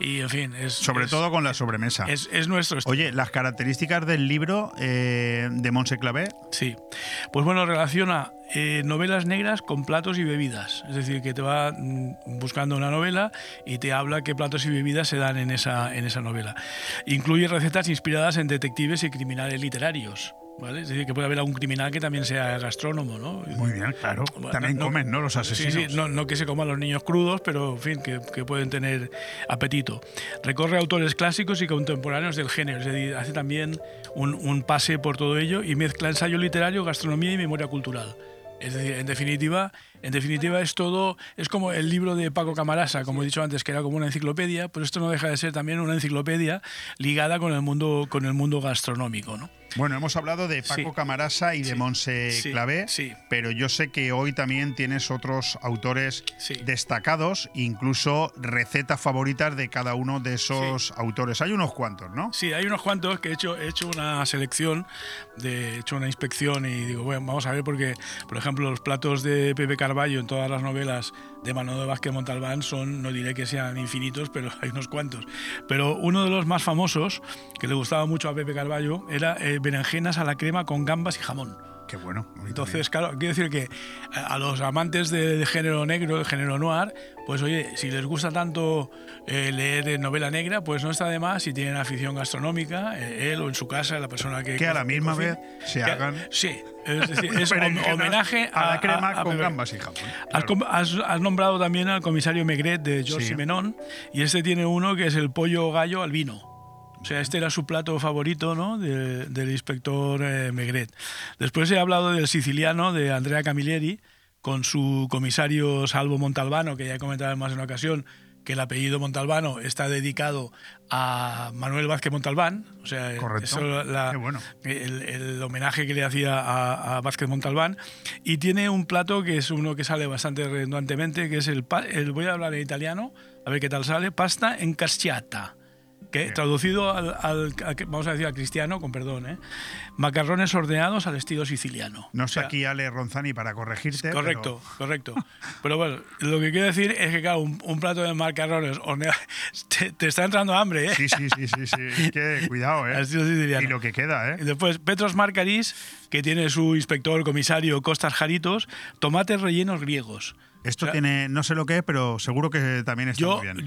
Y, en fin, sobre todo con la sobremesa. Es nuestro estilo. Oye, las características del libro de Montse Clavé. Sí. Pues bueno, relaciona novelas negras con platos y bebidas. Es decir, que te va buscando una novela y te habla qué platos y bebidas se dan en esa novela. Incluye recetas inspiradas en detectives y criminales literarios. ¿Vale? Es decir, que puede haber algún criminal que también sea gastrónomo, ¿no? Muy bien, claro. También comen, ¿no? Los asesinos. Sí, no que se coman los niños crudos, pero en fin, que pueden tener apetito. Recorre autores clásicos y contemporáneos del género, es decir, hace también un pase por todo ello y mezcla ensayo literario, gastronomía y memoria cultural. Es decir, en definitiva es todo, es como el libro de Paco Camarasa, como he dicho antes, que era como una enciclopedia, pero esto no deja de ser también una enciclopedia ligada con el mundo gastronómico, ¿no? Bueno, hemos hablado de Paco Camarasa y de Montse Clavé, pero yo sé que hoy también tienes otros autores destacados, incluso recetas favoritas de cada uno de esos autores. Hay unos cuantos, ¿no? Sí, hay unos cuantos que he hecho una selección, he hecho una inspección y digo, bueno, vamos a ver porque, por ejemplo, los platos de Pepe Carballo en todas las novelas de Manuel Vázquez Montalbán son, no diré que sean infinitos, pero hay unos cuantos. Pero uno de los más famosos, que le gustaba mucho a Pepe Carballo, era berenjenas a la crema con gambas y jamón. Qué bueno. Entonces, claro, quiero decir que a los amantes del género negro, del género noir, pues oye, si les gusta tanto leer novela negra, pues no está de más si tienen afición gastronómica, él o en su casa, la persona que a la misma vez se hagan. Sí, es decir, es homenaje a la crema con gambas y jamón. Claro. Has nombrado también al comisario Maigret de Georges Simenon, y este tiene uno que es el pollo gallo al vino. O sea, este era su plato favorito, ¿no? del inspector Maigret. Después he hablado del siciliano de Andrea Camilleri, con su comisario Salvo Montalbano, que ya he comentado en más de una ocasión, que el apellido Montalbano está dedicado a Manuel Vázquez Montalbán. O sea, correcto. Qué bueno. el homenaje que le hacía a Vázquez Montalbán. Y tiene un plato que es uno que sale bastante redundantemente, que es voy a hablar en italiano, a ver qué tal sale, pasta incasciata. Que traducido vamos a decir al cristiano, con perdón, macarrones ordenados al estilo siciliano. No sé, aquí Ale Ronzani para corregirte. Correcto. Pero bueno, lo que quiero decir es que, claro, un plato de macarrones horneados te está entrando hambre, ¿eh? Sí. Que, cuidado, ¿eh? Al estilo siciliano. Y lo que queda, ¿eh? Y después, Petros Markaris, que tiene su inspector, el comisario Costas Jaritos, tomates rellenos griegos. Esto tiene, no sé lo que es, pero seguro que también está muy bien.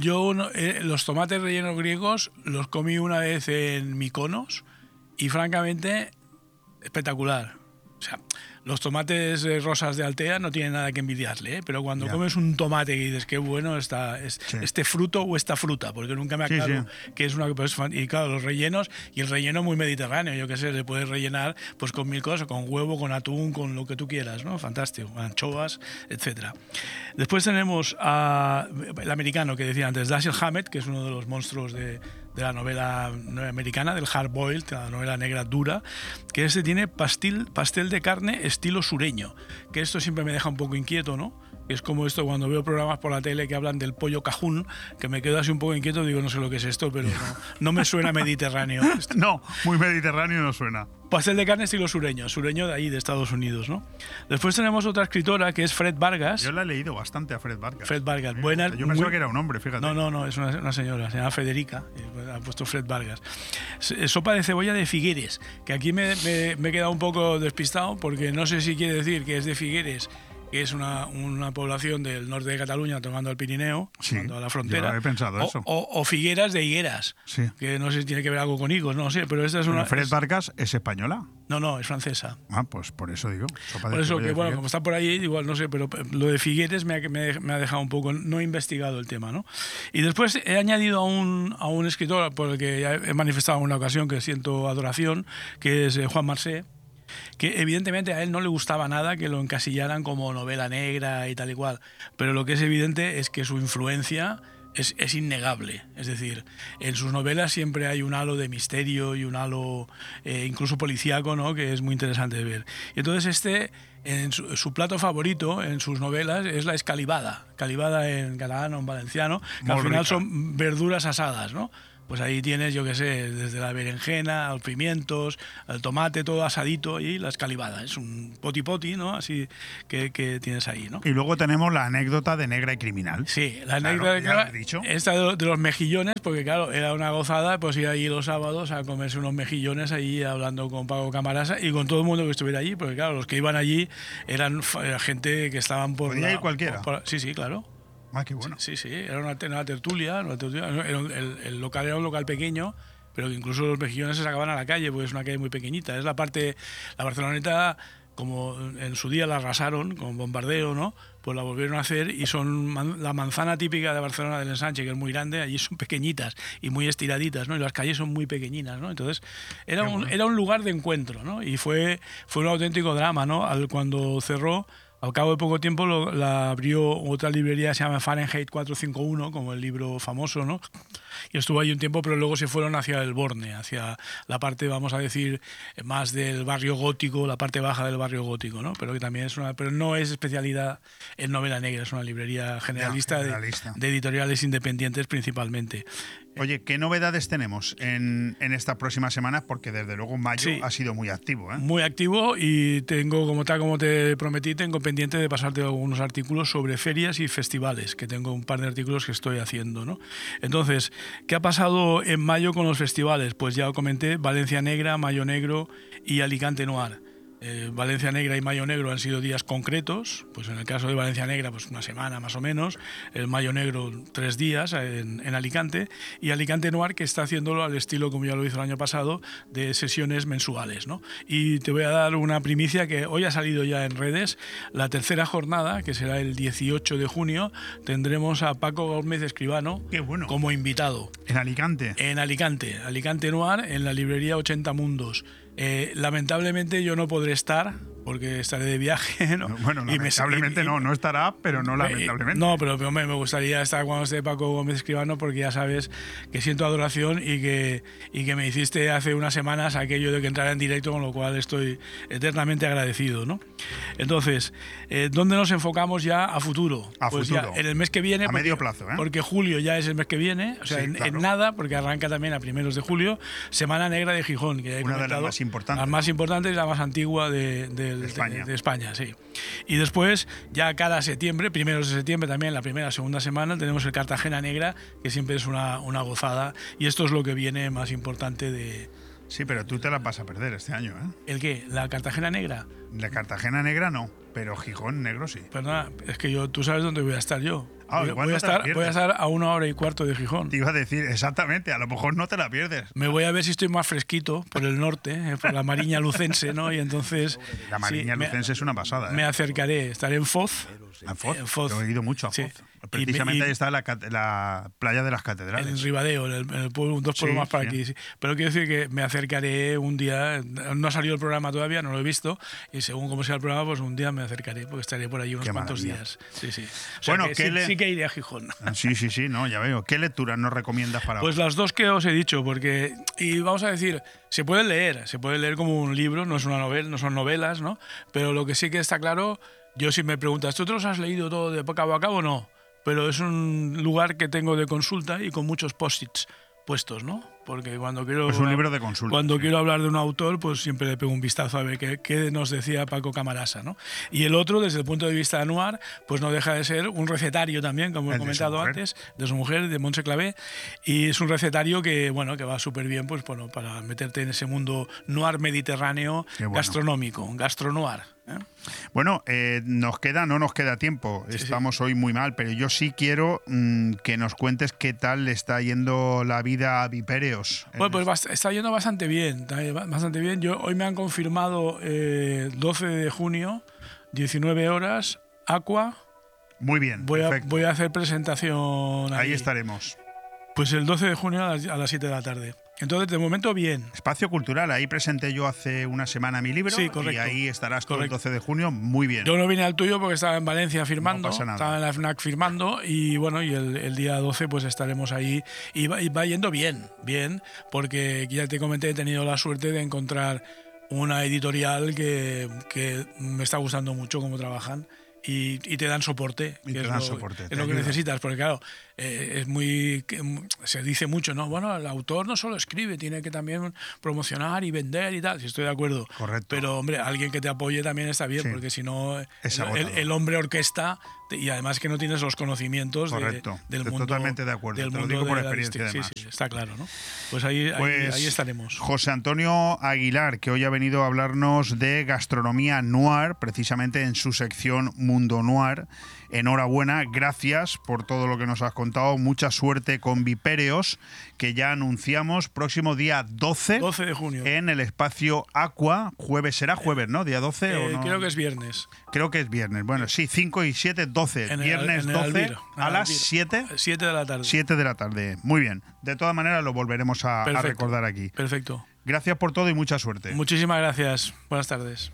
Los tomates rellenos griegos los comí una vez en Mykonos y francamente espectacular. O sea, los tomates rosas de Altea no tienen nada que envidiarle, pero cuando comes un tomate y dices qué bueno está este fruto o esta fruta, porque nunca me aclaro que es una cosa. Y claro, los rellenos, y el relleno muy mediterráneo, yo qué sé, le puedes rellenar pues con mil cosas, con huevo, con atún, con lo que tú quieras, ¿no? Fantástico, anchoas, etcétera. Después tenemos el americano que decía antes, Dashiell Hammett, que es uno de los monstruos de la novela americana, del hard boiled, la novela negra dura, que tiene pastel de carne estilo sureño, que esto siempre me deja un poco inquieto, ¿no? Es como esto cuando veo programas por la tele que hablan del pollo cajún, que me quedo así un poco inquieto, digo, no sé lo que es esto, pero no me suena mediterráneo. No, muy mediterráneo no suena. Pastel de carne estilo sureño de ahí, de Estados Unidos, ¿no? Después tenemos otra escritora que es Fred Vargas. Yo la he leído bastante a Fred Vargas. Buena. Yo pensaba que era un hombre, fíjate. No, es una señora, se llama Federica, ha puesto Fred Vargas. Sopa de cebolla de Figueres, que aquí me he quedado un poco despistado, porque no sé si quiere decir que es de Figueres, que es una población del norte de Cataluña tomando al Pirineo, tomando a la frontera. Yo he pensado eso. O Figueras de higueras, que no sé si tiene que ver algo con higos, no sé, pero esta es una... ¿Fred Vargas es española? No, es francesa. Pues por eso digo. Por eso que, bueno, como está por ahí, igual no sé, pero lo de Figueres me ha dejado un poco, no he investigado el tema, ¿no? Y después he añadido a un escritor por el que ya he manifestado en una ocasión que siento adoración, que es Juan Marsé, que evidentemente a él no le gustaba nada que lo encasillaran como novela negra y tal y cual, pero lo que es evidente es que su influencia es innegable. Es decir, en sus novelas siempre hay un halo de misterio y un halo incluso policíaco, ¿no? Que es muy interesante de ver. Y entonces en su plato favorito en sus novelas es la escalivada en catalán o en valenciano, que al final son verduras asadas, ¿no? Pues ahí tienes, yo qué sé, desde la berenjena, los pimientos, el tomate, todo asadito y la escalivada. Es un poti-poti, ¿no? Así que tienes ahí, ¿no? Y luego tenemos la anécdota de Negra y Criminal. Sí, la anécdota de Negra, esta de los mejillones, porque claro, era una gozada pues ir allí los sábados a comerse unos mejillones allí hablando con Paco Camarasa y con todo el mundo que estuviera allí, porque claro, los que iban allí eran gente que estaban por... ¿Podía ir cualquiera? Sí, claro. Ah, qué bueno. Sí, era una tertulia. El local era un local pequeño, pero que incluso los mejillones se sacaban a la calle, porque es una calle muy pequeñita. Es la Barceloneta, como en su día la arrasaron con bombardeo, ¿no? Pues la volvieron a hacer y son la manzana típica de Barcelona del Ensanche, que es muy grande, allí son pequeñitas y muy estiraditas, ¿no? Y las calles son muy pequeñinas, ¿no? Entonces era un lugar de encuentro, ¿no? Y fue un auténtico drama, ¿no? Cuando cerró, al cabo de poco tiempo la abrió otra librería que se llama Fahrenheit 451, como el libro famoso, ¿no? Y estuvo ahí un tiempo, pero luego se fueron hacia el Borne, hacia la parte, vamos a decir, más del barrio gótico, la parte baja del barrio gótico, ¿no? Pero que también pero no es especialidad en novela negra, es una librería generalista. De editoriales independientes principalmente. Oye, ¿qué novedades tenemos en estas próximas semanas? Porque desde luego mayo ha sido muy activo, ¿eh? Muy activo, y tengo, como te prometí, tengo pendiente de pasarte algunos artículos sobre ferias y festivales, que tengo un par de artículos que estoy haciendo, ¿no? Entonces, ¿qué ha pasado en mayo con los festivales? Pues ya lo comenté, Valencia Negra, Mayo Negro y Alicante Noir. Valencia Negra y Mayo Negro han sido días concretos, pues en el caso de Valencia Negra pues una semana más o menos, el Mayo Negro 3 días en Alicante, y Alicante Noir, que está haciéndolo al estilo como ya lo hizo el año pasado, de sesiones mensuales, ¿no? Y te voy a dar una primicia que hoy ha salido ya en redes. La tercera jornada, que será el 18 de junio, tendremos a Paco Gómez Escribano como invitado. ¿En Alicante? En Alicante Noir, en la librería 80 Mundos. Lamentablemente yo no podré estar porque estaré de viaje, ¿no? Bueno, lamentablemente no estará, pero no lamentablemente. No, pero me gustaría estar cuando esté Paco Gómez Escribano, porque ya sabes que siento adoración y que me hiciste hace unas semanas aquello de que entrara en directo, con lo cual estoy eternamente agradecido, ¿no? Entonces, ¿dónde nos enfocamos ya a futuro? Pues ya en el mes que viene. A medio plazo, ¿eh? Porque julio ya es el mes que viene, o sea, sí, en nada, porque arranca también a primeros de julio, Semana Negra de Gijón, que una de las más importantes. La más importante y la más antigua de España, sí. Y después, ya cada septiembre, primeros de septiembre también, la primera, segunda semana, tenemos el Cartagena Negra, que siempre es una gozada, y esto es lo que viene más importante de... Sí, pero tú te la vas a perder este año, ¿eh? ¿El qué? ¿La Cartagena Negra? La Cartagena Negra no, pero Gijón Negro sí. Perdona, es que tú sabes dónde voy a estar yo. Voy a estar a 1 hora y cuarto de Gijón. Te iba a decir, exactamente, a lo mejor no te la pierdes. Me voy a ver si estoy más fresquito por el norte, por la Mariña Lucense, ¿no? Y entonces... La Mariña Lucense es una pasada, ¿eh? Me acercaré, estaré en Foz. ¿En Foz? Yo he ido mucho a Foz. Sí. Precisamente ahí está la playa de las Catedrales. En Ribadeo, en el pueblo, 2 pueblos más para aquí. Sí. Pero quiero decir que me acercaré un día, no ha salido el programa todavía, no lo he visto, y según cómo sea el programa, pues un día me acercaré, porque estaré por ahí unos cuantos días. Sí. O sea, bueno, sí que iré a Gijón. Sí, no, ya veo. ¿Qué lecturas nos recomiendas para Pues las dos que os he dicho, porque, y vamos a decir, se puede leer como un libro, no es una novela, no son novelas, ¿no? Pero lo que sí que está claro, yo si me preguntas, ¿tú te los has leído todo de cabo a cabo? No. Pero es un lugar que tengo de consulta y con muchos post-its puestos, ¿no? Porque cuando quiero... Es un libro de consulta. Cuando quiero hablar de un autor, pues siempre le pego un vistazo a ver qué nos decía Paco Camarasa, ¿no? Y el otro, desde el punto de vista noir, pues no deja de ser un recetario también, como he comentado antes, de su mujer, de Montse Clavé, y es un recetario que va súper bien, pues bueno, para meterte en ese mundo noir mediterráneo, gastronómico, gastronoir. Bueno, no nos queda tiempo, estamos hoy muy mal, pero yo sí quiero que nos cuentes qué tal le está yendo la vida a Vipereos. Bueno, pues está yendo bastante bien. Hoy me han confirmado 12 de junio, 19 horas, Aqua. Muy bien, voy a hacer presentación ahí. Ahí estaremos. Pues el 12 de junio a las 7 de la tarde. Entonces, de momento, bien. Espacio Cultural, ahí presenté yo hace una semana mi libro. Sí, correcto. Y ahí estarás tú el 12 de junio, muy bien. Yo no vine al tuyo porque estaba en Valencia firmando, no pasa nada. Estaba en la FNAC firmando, y bueno, y el día 12 pues estaremos ahí, y va yendo bien, porque ya te comenté, he tenido la suerte de encontrar una editorial que me está gustando mucho cómo trabajan. y te dan soporte. Es lo que necesitas, porque claro, se dice mucho, ¿no? Bueno, el autor no solo escribe, tiene que también promocionar y vender y tal, si estoy de acuerdo. Correcto. Pero, hombre, alguien que te apoye también está bien, porque si no, el hombre orquesta, y además que no tienes los conocimientos del mundo. Totalmente de acuerdo, te lo digo por experiencia además. Sí, está claro, ¿no? Pues ahí estaremos. José Antonio Aguilar, que hoy ha venido a hablarnos de gastronomía noir, precisamente en su sección Mundo Noir. Enhorabuena, gracias por todo lo que nos has contado. Mucha suerte con Vipéreos, que ya anunciamos próximo día 12 de junio en el espacio Aqua. Será jueves, ¿no? Día 12 o no. Creo que es viernes. Creo que es viernes. Bueno, sí, 5 y 7, 12. Viernes 12 Albir, a las 7. 7 de la tarde. 7 de la tarde. Muy bien. De todas maneras lo volveremos a recordar aquí. Perfecto. Gracias por todo y mucha suerte. Muchísimas gracias. Buenas tardes.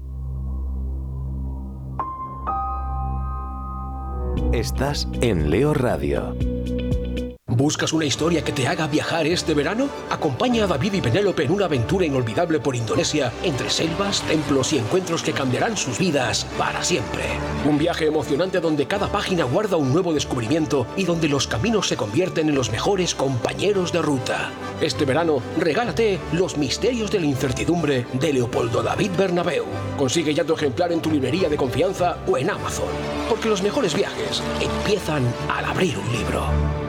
Estás en Leo Radio. ¿Buscas una historia que te haga viajar este verano? Acompaña a David y Penélope en una aventura inolvidable por Indonesia, entre selvas, templos y encuentros que cambiarán sus vidas para siempre. Un viaje emocionante donde cada página guarda un nuevo descubrimiento y donde los caminos se convierten en los mejores compañeros de ruta. Este verano, regálate Los misterios de la incertidumbre de Leopoldo David Bernabeu. Consigue ya tu ejemplar en tu librería de confianza o en Amazon. Porque los mejores viajes empiezan al abrir un libro.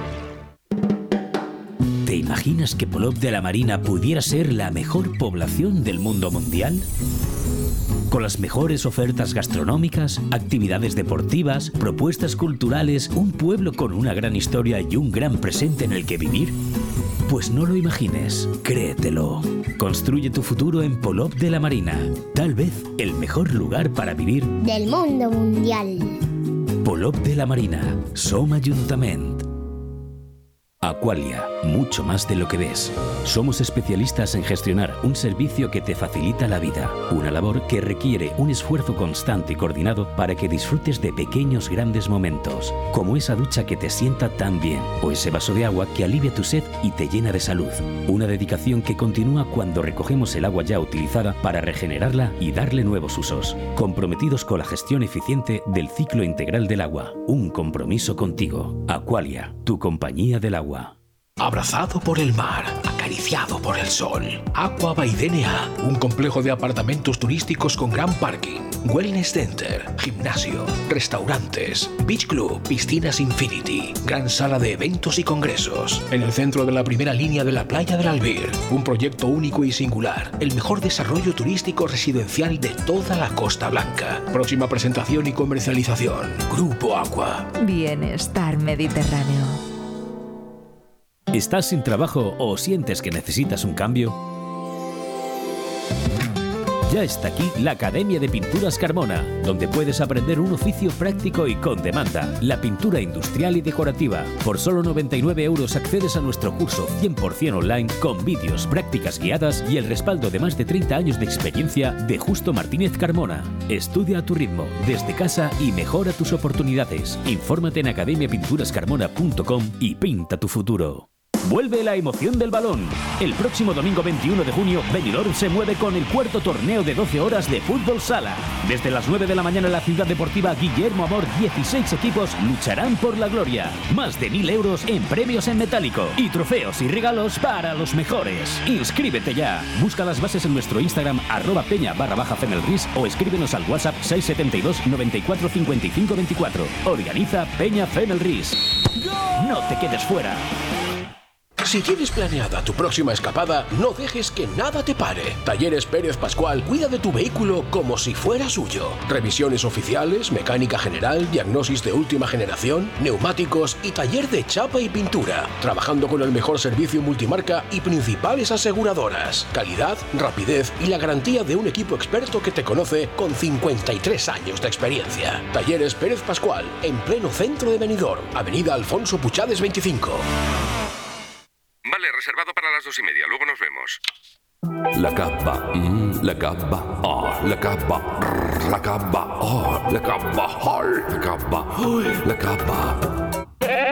¿Te imaginas que Polop de la Marina pudiera ser la mejor población del mundo mundial? Con las mejores ofertas gastronómicas, actividades deportivas, propuestas culturales, un pueblo con una gran historia y un gran presente en el que vivir. Pues no lo imagines, créetelo. Construye tu futuro en Polop de la Marina. Tal vez el mejor lugar para vivir del mundo mundial. Polop de la Marina, Som Ajuntament. Aqualia, mucho más de lo que ves. Somos especialistas en gestionar un servicio que te facilita la vida. Una labor que requiere un esfuerzo constante y coordinado para que disfrutes de pequeños grandes momentos, como esa ducha que te sienta tan bien, o ese vaso de agua que alivia tu sed y te llena de salud. Una dedicación que continúa cuando recogemos el agua ya utilizada para regenerarla y darle nuevos usos. Comprometidos con la gestión eficiente del ciclo integral del agua. Un compromiso contigo. Aqualia, tu compañía del agua. Abrazado por el mar, acariciado por el sol. Aqua by DNA, un complejo de apartamentos turísticos con gran parking, wellness center, gimnasio, restaurantes, beach club, piscinas infinity, gran sala de eventos y congresos. En el centro de la primera línea de la playa del Albir, un proyecto único y singular, el mejor desarrollo turístico residencial de toda la Costa Blanca. Próxima presentación y comercialización, Grupo Aqua. Bienestar Mediterráneo. ¿Estás sin trabajo o sientes que necesitas un cambio? Ya está aquí la Academia de Pinturas Carmona, donde puedes aprender un oficio práctico y con demanda, la pintura industrial y decorativa. Por solo 99 € accedes a nuestro curso 100% online con vídeos, prácticas guiadas y el respaldo de más de 30 años de experiencia de Justo Martínez Carmona. Estudia a tu ritmo, desde casa y mejora tus oportunidades. Infórmate en academiapinturascarmona.com y pinta tu futuro. Vuelve la emoción del balón. El próximo domingo 21 de junio, Benidorm se mueve con el cuarto torneo de 12 horas de fútbol sala. Desde las 9 de la mañana en la ciudad deportiva Guillermo Amor, 16 equipos lucharán por la gloria. Más de 1.000 € en premios en metálico y trofeos y regalos para los mejores. Inscríbete ya. Busca las bases en nuestro Instagram @peña_FenelRis o escríbenos al WhatsApp 672 94 55 24. Organiza Peña Fenelris. No te quedes fuera. Si tienes planeada tu próxima escapada, no dejes que nada te pare. Talleres Pérez Pascual cuida de tu vehículo como si fuera suyo. Revisiones oficiales, mecánica general, diagnosis de última generación, neumáticos y taller de chapa y pintura. Trabajando con el mejor servicio multimarca y principales aseguradoras. Calidad, rapidez y la garantía de un equipo experto que te conoce con 53 años de experiencia. Talleres Pérez Pascual, en pleno centro de Benidorm, Avenida Alfonso Puchades 25. Vale, reservado para las 2:30. Luego nos vemos. La capa, la capa, la capa, la capa, la capa, la capa, la capa.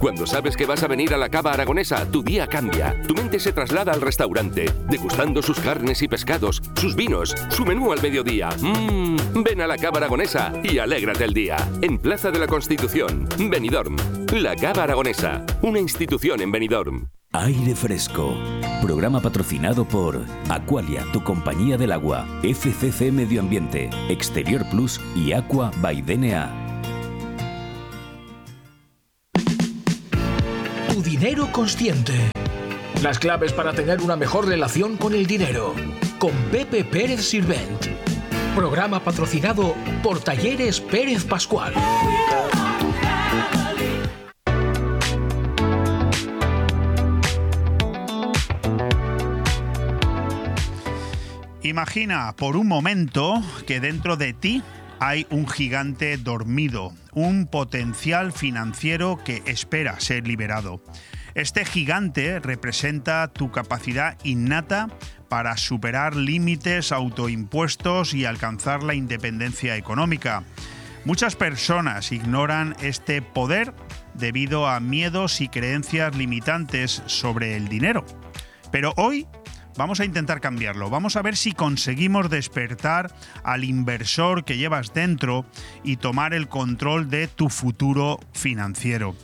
Cuando sabes que vas a venir a la Cava Aragonesa, tu día cambia. Tu mente se traslada al restaurante, degustando sus carnes y pescados, sus vinos, su menú al mediodía. Ven a la Cava Aragonesa y alégrate el día. En Plaza de la Constitución, Benidorm. La Cava Aragonesa, una institución en Benidorm. Aire Fresco. Programa patrocinado por Aqualia, tu compañía del agua, FCC Medio Ambiente, Exterior Plus y Aqua by DNA. Tu dinero consciente. Las claves para tener una mejor relación con el dinero. Con Pepe Pérez Sirvent. Programa patrocinado por Talleres Pérez Pascual. Imagina por un momento que dentro de ti hay un gigante dormido, un potencial financiero que espera ser liberado. Este gigante representa tu capacidad innata para superar límites autoimpuestos y alcanzar la independencia económica. Muchas personas ignoran este poder debido a miedos y creencias limitantes sobre el dinero. Pero hoy vamos a intentar cambiarlo. Vamos a ver si conseguimos despertar al inversor que llevas dentro y tomar el control de tu futuro financiero.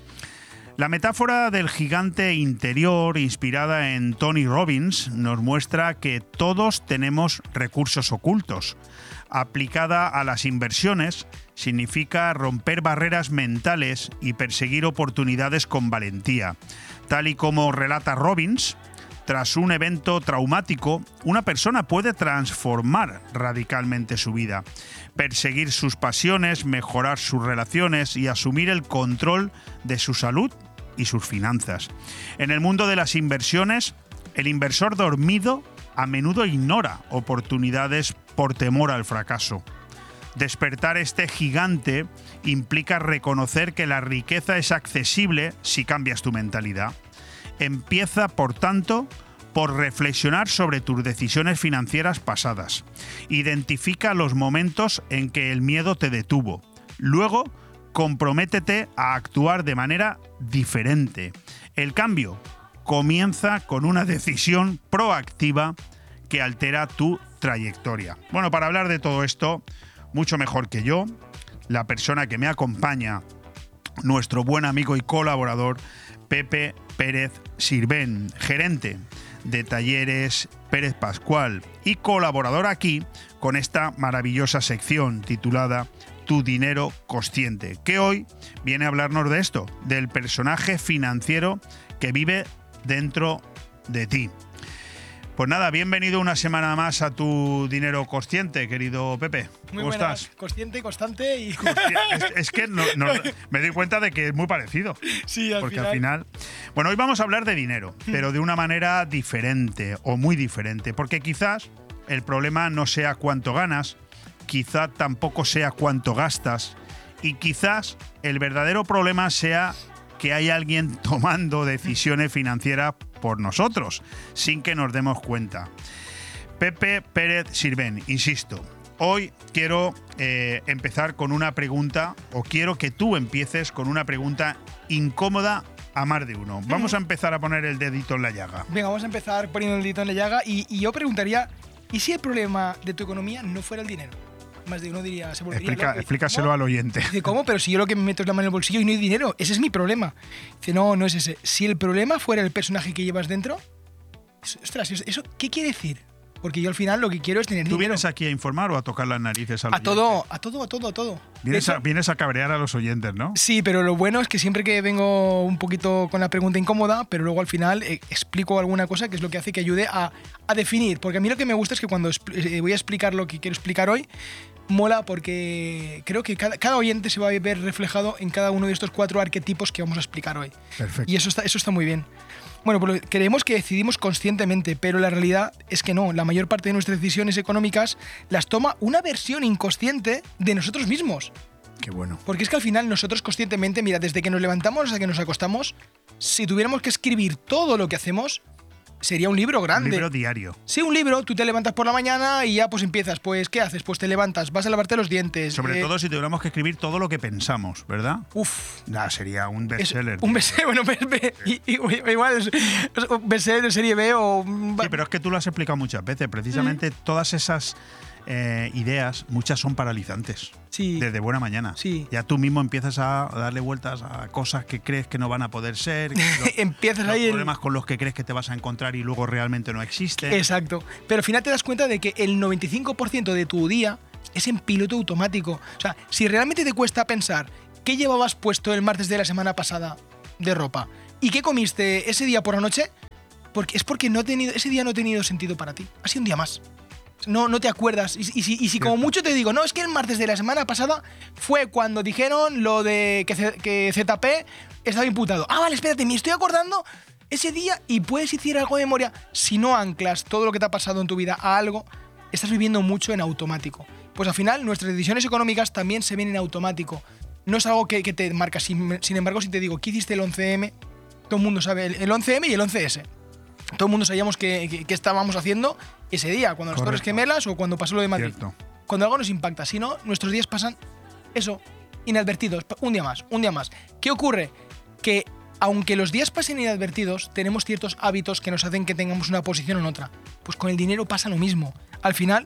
La metáfora del gigante interior, inspirada en Tony Robbins, nos muestra que todos tenemos recursos ocultos. Aplicada a las inversiones, significa romper barreras mentales y perseguir oportunidades con valentía. Tal y como relata Robbins, tras un evento traumático, una persona puede transformar radicalmente su vida, perseguir sus pasiones, mejorar sus relaciones y asumir el control de su salud y sus finanzas. En el mundo de las inversiones, el inversor dormido a menudo ignora oportunidades por temor al fracaso. Despertar este gigante implica reconocer que la riqueza es accesible si cambias tu mentalidad. Empieza, por tanto, por reflexionar sobre tus decisiones financieras pasadas. Identifica los momentos en que el miedo te detuvo. Luego, comprométete a actuar de manera diferente. El cambio comienza con una decisión proactiva que altera tu trayectoria. Bueno, para hablar de todo esto, mucho mejor que yo, la persona que me acompaña, nuestro buen amigo y colaborador, Pepe Pérez Sirvent, gerente de Talleres Pérez Pascual y colaborador aquí con esta maravillosa sección titulada Tu dinero consciente, que hoy viene a hablarnos de esto, del personaje financiero que vive dentro de ti. Pues nada, bienvenido una semana más a Tu dinero consciente, querido Pepe. Muy ¿Cómo buenas, estás? Consciente, constante y... Es que me doy cuenta de que es muy parecido. Sí, al final... Bueno, hoy vamos a hablar de dinero, pero de una manera diferente o muy diferente, porque quizás el problema no sea cuánto ganas, quizá tampoco sea cuánto gastas, y quizás el verdadero problema sea que hay alguien tomando decisiones financieras por nosotros, sin que nos demos cuenta. Pepe Pérez Sirvent, insisto, hoy quiero empezar con una pregunta, o quiero que tú empieces con una pregunta incómoda a más de uno. Vamos a empezar a poner el dedito en la llaga. Venga, vamos a empezar poniendo el dedito en la llaga y yo preguntaría, ¿y si el problema de tu economía no fuera el dinero? Más de uno diría, se volvería explícaselo al oyente. Dice, ¿cómo? Pero si yo lo que me meto es la mano en el bolsillo y no hay dinero, ese es mi problema. Dice, no es ese. Si el problema fuera el personaje que llevas dentro, ostras, ¿eso qué quiere decir? Porque yo al final lo que quiero es tener dinero. ¿Tú vienes aquí a informar o a tocar las narices al oyente? A todo. Vienes a cabrear a los oyentes, ¿no? Sí, pero lo bueno es que siempre que vengo un poquito con la pregunta incómoda, pero luego al final explico alguna cosa que es lo que hace que ayude a definir. Porque a mí lo que me gusta es que cuando voy a explicar lo que quiero explicar hoy, mola porque creo que cada oyente se va a ver reflejado en cada uno de estos 4 arquetipos que vamos a explicar hoy. Perfecto. Y eso está muy bien. Bueno, pues creemos que decidimos conscientemente, pero la realidad es que no. La mayor parte de nuestras decisiones económicas las toma una versión inconsciente de nosotros mismos. Qué bueno. Porque es que al final nosotros conscientemente, mira, desde que nos levantamos hasta que nos acostamos, si tuviéramos que escribir todo lo que hacemos, sería un libro grande. Un libro diario. Sí, un libro, tú te levantas por la mañana y ya pues empiezas. Pues, ¿qué haces? Pues te levantas, vas a lavarte los dientes. Sobre todo si tuviéramos que escribir todo lo que pensamos, ¿verdad? Uf. Sería un bestseller. Un bestseller, bueno, igual es un bestseller de serie B o... Sí, pero es que tú lo has explicado muchas veces. Precisamente todas esas ideas, muchas son paralizantes. Sí. Desde buena mañana. Sí. Ya tú mismo empiezas a darle vueltas a cosas que crees que no van a poder ser. Empiezas los ahí problemas con los que crees que te vas a encontrar y luego realmente no existen. Exacto. Pero al final te das cuenta de que el 95% de tu día es en piloto automático. O sea, si realmente te cuesta pensar qué llevabas puesto el martes de la semana pasada de ropa y qué comiste ese día por la noche, porque ese día no ha tenido sentido para ti. Ha sido un día más. No te acuerdas. Y si como mucho te digo, no, es que el martes de la semana pasada fue cuando dijeron lo de que ZP estaba imputado. Ah, vale, espérate, me estoy acordando ese día y puedes decir algo de memoria. Si no anclas todo lo que te ha pasado en tu vida a algo, estás viviendo mucho en automático. Pues al final nuestras decisiones económicas también se ven en automático. No es algo que te marca. Sin embargo, si te digo, ¿qué hiciste el 11M? Todo el mundo sabe el 11M y el 11S. Todo el mundo sabíamos qué estábamos haciendo ese día, cuando las Torres Gemelas o cuando pasó lo de Madrid. Cierto. Cuando algo nos impacta. Si no, nuestros días pasan eso, inadvertidos. Un día más, un día más. ¿Qué ocurre? Que aunque los días pasen inadvertidos, tenemos ciertos hábitos que nos hacen que tengamos una posición en otra. Pues con el dinero pasa lo mismo. Al final,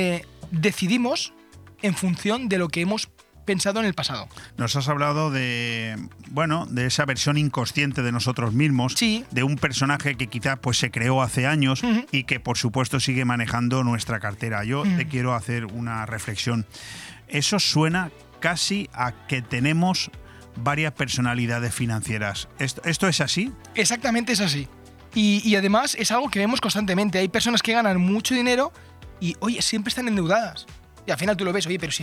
decidimos en función de lo que hemos pensado en el pasado. Nos has hablado de esa versión inconsciente de nosotros mismos, sí, de un personaje que quizás pues se creó hace años y que por supuesto sigue manejando nuestra cartera. Yo te quiero hacer una reflexión. Eso suena casi a que tenemos varias personalidades financieras. ¿Esto es así? Exactamente, es así. Y además es algo que vemos constantemente. Hay personas que ganan mucho dinero y, oye, siempre están endeudadas. Y al final tú lo ves, oye, pero si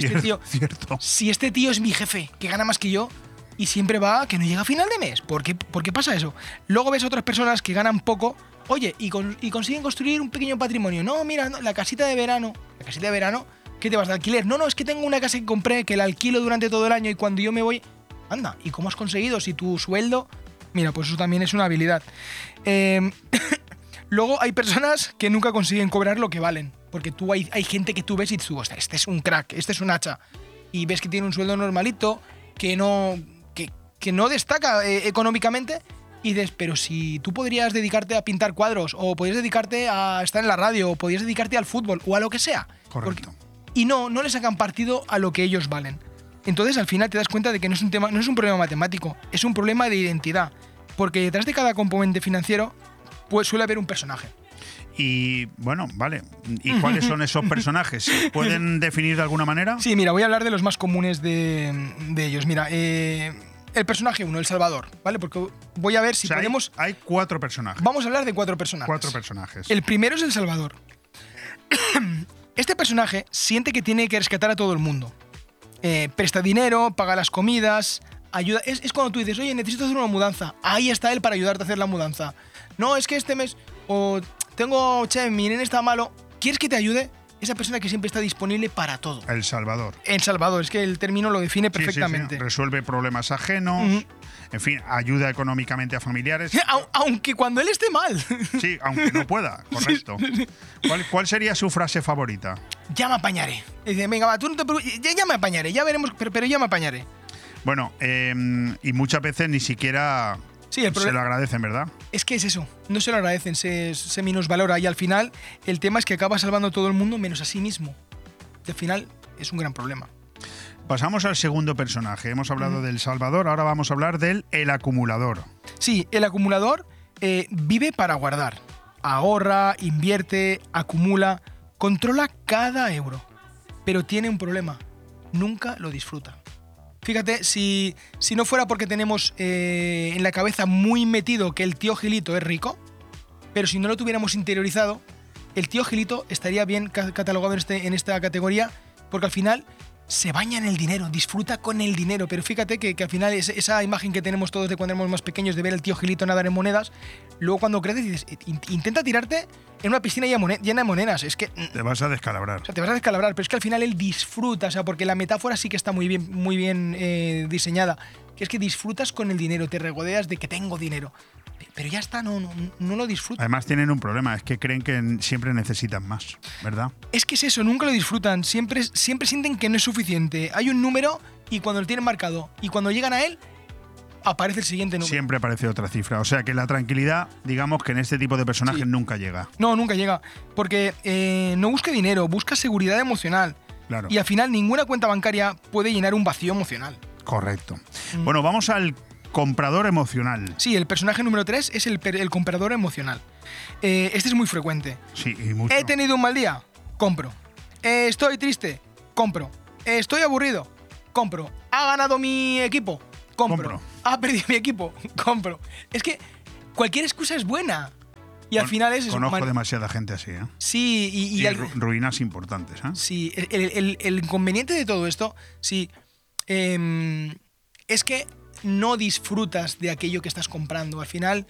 este tío es mi jefe, que gana más que yo, y siempre va que no llega a final de mes. ¿Por qué pasa eso? Luego ves a otras personas que ganan poco, oye, y consiguen construir un pequeño patrimonio. No, mira, no, la casita de verano, ¿qué te vas de alquiler? No, es que tengo una casa que compré, que la alquilo durante todo el año y cuando yo me voy... Anda, ¿y cómo has conseguido? Si tu sueldo... Mira, pues eso también es una habilidad. Luego hay personas que nunca consiguen cobrar lo que valen. Porque hay gente que tú ves y tú, este es un crack, este es un hacha. Y ves que tiene un sueldo normalito, que no destaca económicamente. Y dices, pero si tú podrías dedicarte a pintar cuadros, o podrías dedicarte a estar en la radio, o podrías dedicarte al fútbol, o a lo que sea. Correcto. Y no le sacan partido a lo que ellos valen. Entonces al final te das cuenta de que no es un problema matemático, es un problema de identidad. Porque detrás de cada componente financiero pues suele haber un personaje. Y bueno, vale. ¿Y cuáles son esos personajes? ¿Se pueden definir de alguna manera? Sí, mira, voy a hablar de los más comunes de ellos. Mira, el personaje 1, El Salvador, ¿vale? Porque voy a ver si podemos... Hay 4 personajes. Vamos a hablar de 4 personajes. 4 personajes. El primero es El Salvador. Este personaje siente que tiene que rescatar a todo el mundo. Presta dinero, paga las comidas, ayuda... Es cuando tú dices, oye, necesito hacer una mudanza. Ahí está él para ayudarte a hacer la mudanza. No, es que este mes... O tengo, mi nene está malo. ¿Quieres que te ayude? Esa persona que siempre está disponible para todo. El Salvador. El Salvador, es que el término lo define perfectamente. Sí. Resuelve problemas ajenos, en fin, ayuda económicamente a familiares. Aunque cuando él esté mal. Sí, aunque no pueda, correcto. ¿Cuál sería su frase favorita? Ya me apañaré. Dice, venga, va, tú no te preocupes, ya me apañaré, ya veremos, pero ya me apañaré. Bueno, y muchas veces ni siquiera... Sí, se lo agradecen, ¿verdad? Es que es eso, no se lo agradecen, se minusvalora y al final el tema es que acaba salvando a todo el mundo menos a sí mismo. Al final es un gran problema. Pasamos al segundo personaje. Hemos hablado del Salvador, ahora vamos a hablar del El Acumulador. Sí, el acumulador vive para guardar. Ahorra, invierte, acumula, controla cada euro. Pero tiene un problema, nunca lo disfruta. Fíjate, si no fuera porque tenemos en la cabeza muy metido que el tío Gilito es rico, pero si no lo tuviéramos interiorizado, el tío Gilito estaría bien catalogado en esta categoría, porque al final se baña en el dinero, disfruta con el dinero. Pero fíjate que al final esa imagen que tenemos todos de cuando éramos más pequeños de ver al tío Gilito nadar en monedas, luego cuando creces dices, intenta tirarte en una piscina llena de monedas. Es que te vas a descalabrar. O sea, te vas a descalabrar, pero es que al final él disfruta, o sea, porque la metáfora sí que está muy bien diseñada, que es que disfrutas con el dinero, te regodeas de que tengo dinero. Pero ya está, no lo disfrutan. Además tienen un problema, es que creen que siempre necesitan más, ¿verdad? Es que es eso, nunca lo disfrutan, siempre sienten que no es suficiente. Hay un número y cuando lo tienen marcado, y cuando llegan a él, aparece el siguiente número. Siempre aparece otra cifra. O sea que la tranquilidad, digamos que en este tipo de personajes nunca llega. No, nunca llega. Porque no busca dinero, busca seguridad emocional. Claro. Y al final ninguna cuenta bancaria puede llenar un vacío emocional. Correcto. Bueno, vamos al comprador emocional. Sí, el personaje número 3 es el comprador emocional. Este es muy frecuente. Sí, y mucho. He tenido un mal día, compro. Estoy triste, compro. Estoy aburrido, compro. Ha ganado mi equipo, compro. Ha perdido mi equipo, compro. Es que cualquier excusa es buena. Y al final es... Conozco demasiada gente así, ¿eh? Sí, y ruinas importantes, ¿eh? Sí, el inconveniente de todo esto, sí, es que no disfrutas de aquello que estás comprando. Al final,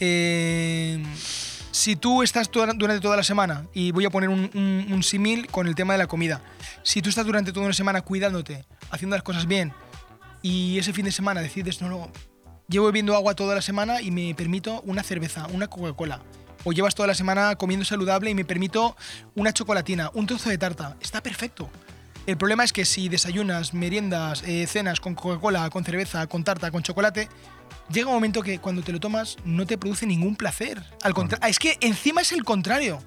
si tú estás durante toda la semana, y voy a poner un símil con el tema de la comida, si tú estás durante toda una semana cuidándote, haciendo las cosas bien, y ese fin de semana decides, no, llevo bebiendo agua toda la semana y me permito una cerveza, una Coca-Cola, o llevas toda la semana comiendo saludable y me permito una chocolatina, un trozo de tarta, está perfecto. El problema es que si desayunas, meriendas, cenas con Coca-Cola, con cerveza, con tarta, con chocolate, llega un momento que cuando te lo tomas no te produce ningún placer. Al contrario, es que encima es el contrario.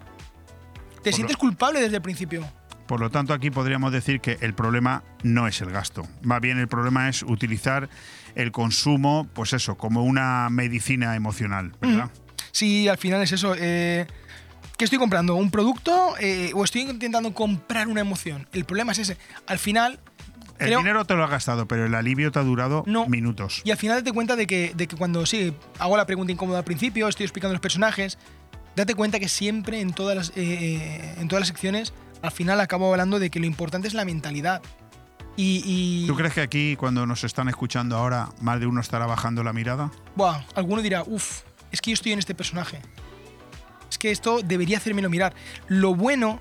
Te sientes culpable desde el principio. Por lo tanto, aquí podríamos decir que el problema no es el gasto. Más bien el problema es utilizar el consumo, pues eso, como una medicina emocional, ¿verdad? Sí, al final es eso. ¿Qué estoy comprando? ¿Un producto o estoy intentando comprar una emoción? El problema es ese. Al final... El dinero te lo has gastado, pero el alivio te ha durado minutos. Y al final date cuenta de que cuando hago la pregunta incómoda al principio, estoy explicando los personajes, date cuenta que siempre en todas las secciones, al final acabo hablando de que lo importante es la mentalidad. ¿Tú crees que aquí, cuando nos están escuchando ahora, más de uno estará bajando la mirada? Buah, alguno dirá, es que yo estoy en este personaje. Es que esto debería hacérmelo mirar. Lo bueno,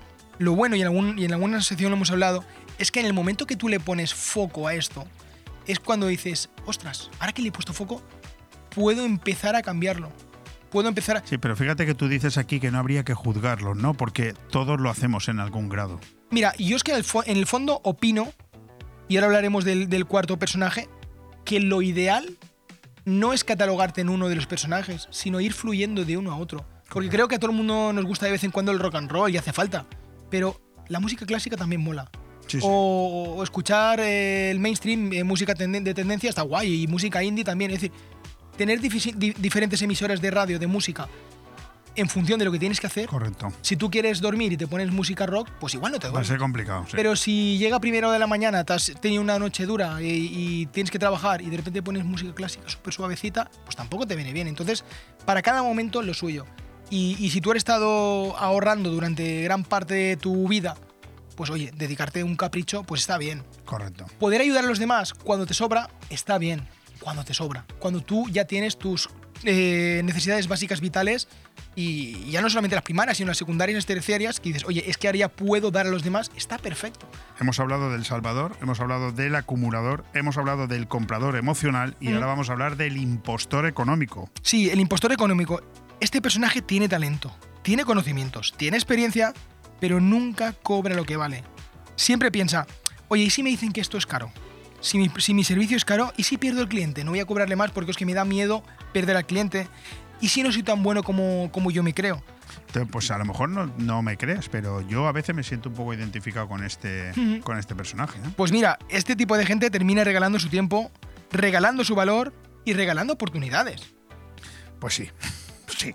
y en alguna sección lo hemos hablado, es que en el momento que tú le pones foco a esto, es cuando dices, ostras, ahora que le he puesto foco, puedo empezar a cambiarlo. Sí, pero fíjate que tú dices aquí que no habría que juzgarlo, ¿no? Porque todos lo hacemos en algún grado. Mira, yo es que en el fondo opino, y ahora hablaremos del cuarto personaje, que lo ideal no es catalogarte en uno de los personajes, sino ir fluyendo de uno a otro. Porque creo que a todo el mundo nos gusta de vez en cuando el rock and roll y hace falta, pero la música clásica también mola. Sí. O escuchar el mainstream, música de tendencia está guay, y música indie también. Es decir, tener diferentes emisoras de radio, de música, en función de lo que tienes que hacer. Correcto. Si tú quieres dormir y te pones música rock, pues igual no te duermes. Va a ser complicado, sí. Pero si llega a primera hora de la mañana, te has tenido una noche dura y tienes que trabajar y de repente pones música clásica súper suavecita, pues tampoco te viene bien. Entonces, para cada momento lo suyo. Y si tú has estado ahorrando durante gran parte de tu vida, pues oye, dedicarte a un capricho, pues está bien. Correcto. Poder ayudar a los demás cuando te sobra, está bien. Cuando te sobra. Cuando tú ya tienes tus necesidades básicas vitales, y ya no solamente las primarias, sino las secundarias y las terciarias, que dices, oye, es que ahora ya puedo dar a los demás, está perfecto. Hemos hablado del salvador, hemos hablado del acumulador, hemos hablado del comprador emocional y ahora vamos a hablar del impostor económico. Sí, el impostor económico. Este personaje tiene talento, tiene conocimientos, tiene experiencia, pero nunca cobra lo que vale. Siempre piensa, oye, ¿y si me dicen que esto es caro? Si mi servicio es caro, ¿y si pierdo el cliente? No voy a cobrarle más porque es que me da miedo perder al cliente. ¿Y si no soy tan bueno como yo me creo? Pues a lo mejor no me crees, pero yo a veces me siento un poco identificado con este personaje, ¿eh? Pues mira, este tipo de gente termina regalando su tiempo, regalando su valor y regalando oportunidades. Pues sí, sí.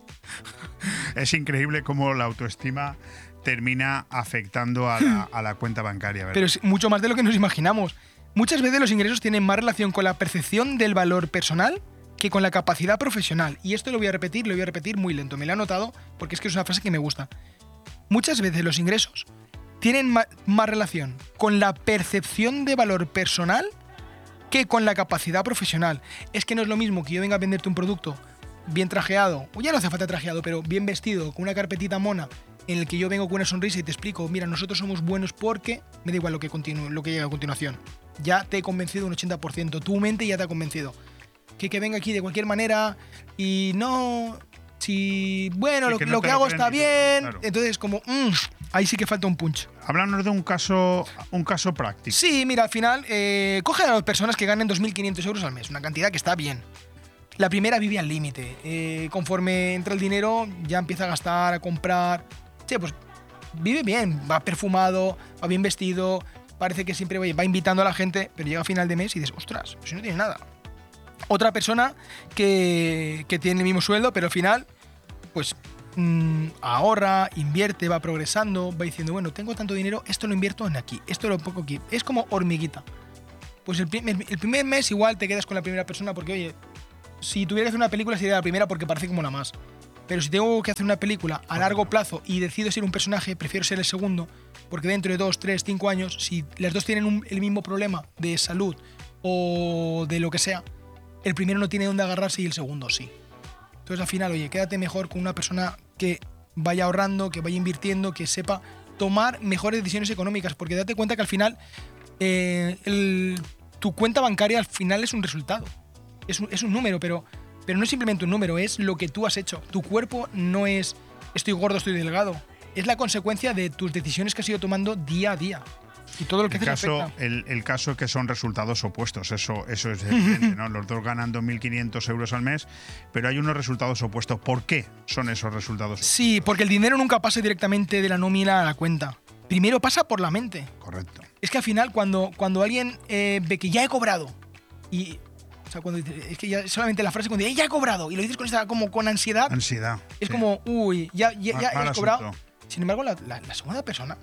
Es increíble cómo la autoestima termina afectando a la cuenta bancaria, ¿verdad? Pero es mucho más de lo que nos imaginamos. Muchas veces los ingresos tienen más relación con la percepción del valor personal que con la capacidad profesional. Y esto lo voy a repetir muy lento. Me lo he anotado porque es que es una frase que me gusta. Muchas veces los ingresos tienen más relación con la percepción de valor personal que con la capacidad profesional. Es que no es lo mismo que yo venga a venderte un producto bien trajeado, o ya no hace falta trajeado, pero bien vestido, con una carpetita mona, en el que yo vengo con una sonrisa y te explico, mira, nosotros somos buenos porque me da igual lo que llega a continuación. Ya te he convencido un 80%, tu mente ya te ha convencido. Que venga aquí de cualquier manera y no... Si, bueno, sí, lo que hago está bien, claro. Entonces como, ahí sí que falta un punch. Háblanos de un caso práctico. Sí, mira, al final, coge a las personas que ganen 2.500 euros al mes, una cantidad que está bien. La primera vive al límite. Conforme entra el dinero, ya empieza a gastar, a comprar. Sí, pues vive bien, va perfumado, va bien vestido, parece que siempre va invitando a la gente, pero llega a final de mes y dices, ostras, pues no tiene nada. Otra persona que tiene el mismo sueldo, pero al final, pues ahorra, invierte, va progresando, va diciendo, bueno, tengo tanto dinero, esto lo invierto en aquí, esto lo pongo aquí. Es como hormiguita. Pues el primer mes igual te quedas con la primera persona porque, oye, si tuviera que hacer una película sería la primera porque parece como la más. Pero si tengo que hacer una película a largo plazo y decido ser un personaje, prefiero ser el segundo, porque dentro de 2, 3, 5 años, si las dos tienen el mismo problema de salud o de lo que sea, el primero no tiene dónde agarrarse y el segundo sí. Entonces al final, oye, quédate mejor con una persona que vaya ahorrando, que vaya invirtiendo, que sepa tomar mejores decisiones económicas, porque date cuenta que al final tu cuenta bancaria al final es un resultado, es un número, pero no es simplemente un número, es lo que tú has hecho. Tu cuerpo no es estoy gordo, estoy delgado, es la consecuencia de tus decisiones que has ido tomando día a día. Y todo lo que el caso es que son resultados opuestos, eso es evidente, ¿no? Los dos ganan 2.500 euros al mes, pero hay unos resultados opuestos. ¿Por qué son esos resultados opuestos? Sí, porque el dinero nunca pasa directamente de la nómina a la cuenta. Primero pasa por la mente. Correcto. Es que al final, cuando alguien ve que ya he cobrado, y o sea, cuando dices, es que ya solamente la frase cuando dices, ya he cobrado, y lo dices con esta, como con ansiedad. Es como, uy, ya he cobrado. Sin embargo, la segunda persona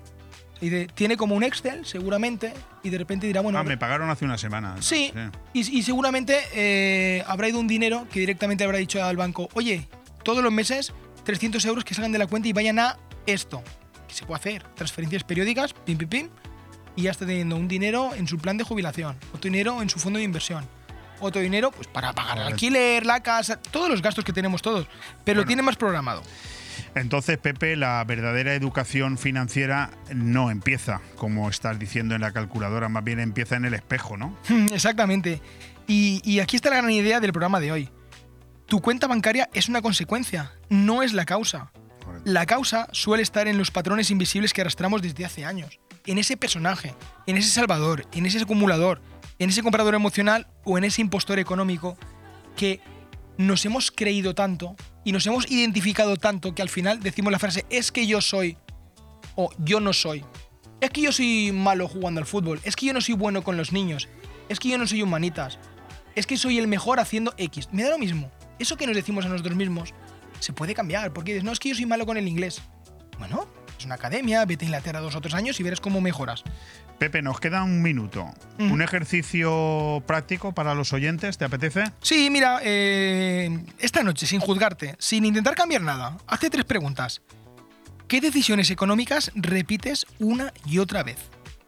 tiene como un Excel, seguramente, y de repente dirá, bueno... me pagaron hace una semana. Sí. Y seguramente habrá ido un dinero que directamente habrá dicho al banco, oye, todos los meses 300 euros que salgan de la cuenta y vayan a esto. Que se puede hacer, transferencias periódicas, pim, pim, pim, y ya está teniendo un dinero en su plan de jubilación, otro dinero en su fondo de inversión, otro dinero pues para pagar el alquiler, la casa, todos los gastos que tenemos todos, pero lo tiene más programado. Entonces, Pepe, la verdadera educación financiera no empieza, como estás diciendo en la calculadora, más bien empieza en el espejo, ¿no? Exactamente. Y aquí está la gran idea del programa de hoy. Tu cuenta bancaria es una consecuencia, no es la causa. Correcto. La causa suele estar en los patrones invisibles que arrastramos desde hace años. En ese personaje, en ese salvador, en ese acumulador, en ese comprador emocional o en ese impostor económico que nos hemos creído tanto y nos hemos identificado tanto que al final decimos la frase es que yo soy o yo no soy. Es que yo soy malo jugando al fútbol, es que yo no soy bueno con los niños, es que yo no soy humanitas, es que soy el mejor haciendo X. Me da lo mismo. Eso que nos decimos a nosotros mismos se puede cambiar porque dices, no, es que yo soy malo con el inglés. Bueno, es una academia, vete a Inglaterra 2 o 3 años y verás cómo mejoras. Pepe, nos queda un minuto. ¿Un ejercicio práctico para los oyentes? ¿Te apetece? Sí, mira, esta noche, sin juzgarte, sin intentar cambiar nada, hazte 3 preguntas. ¿Qué decisiones económicas repites una y otra vez?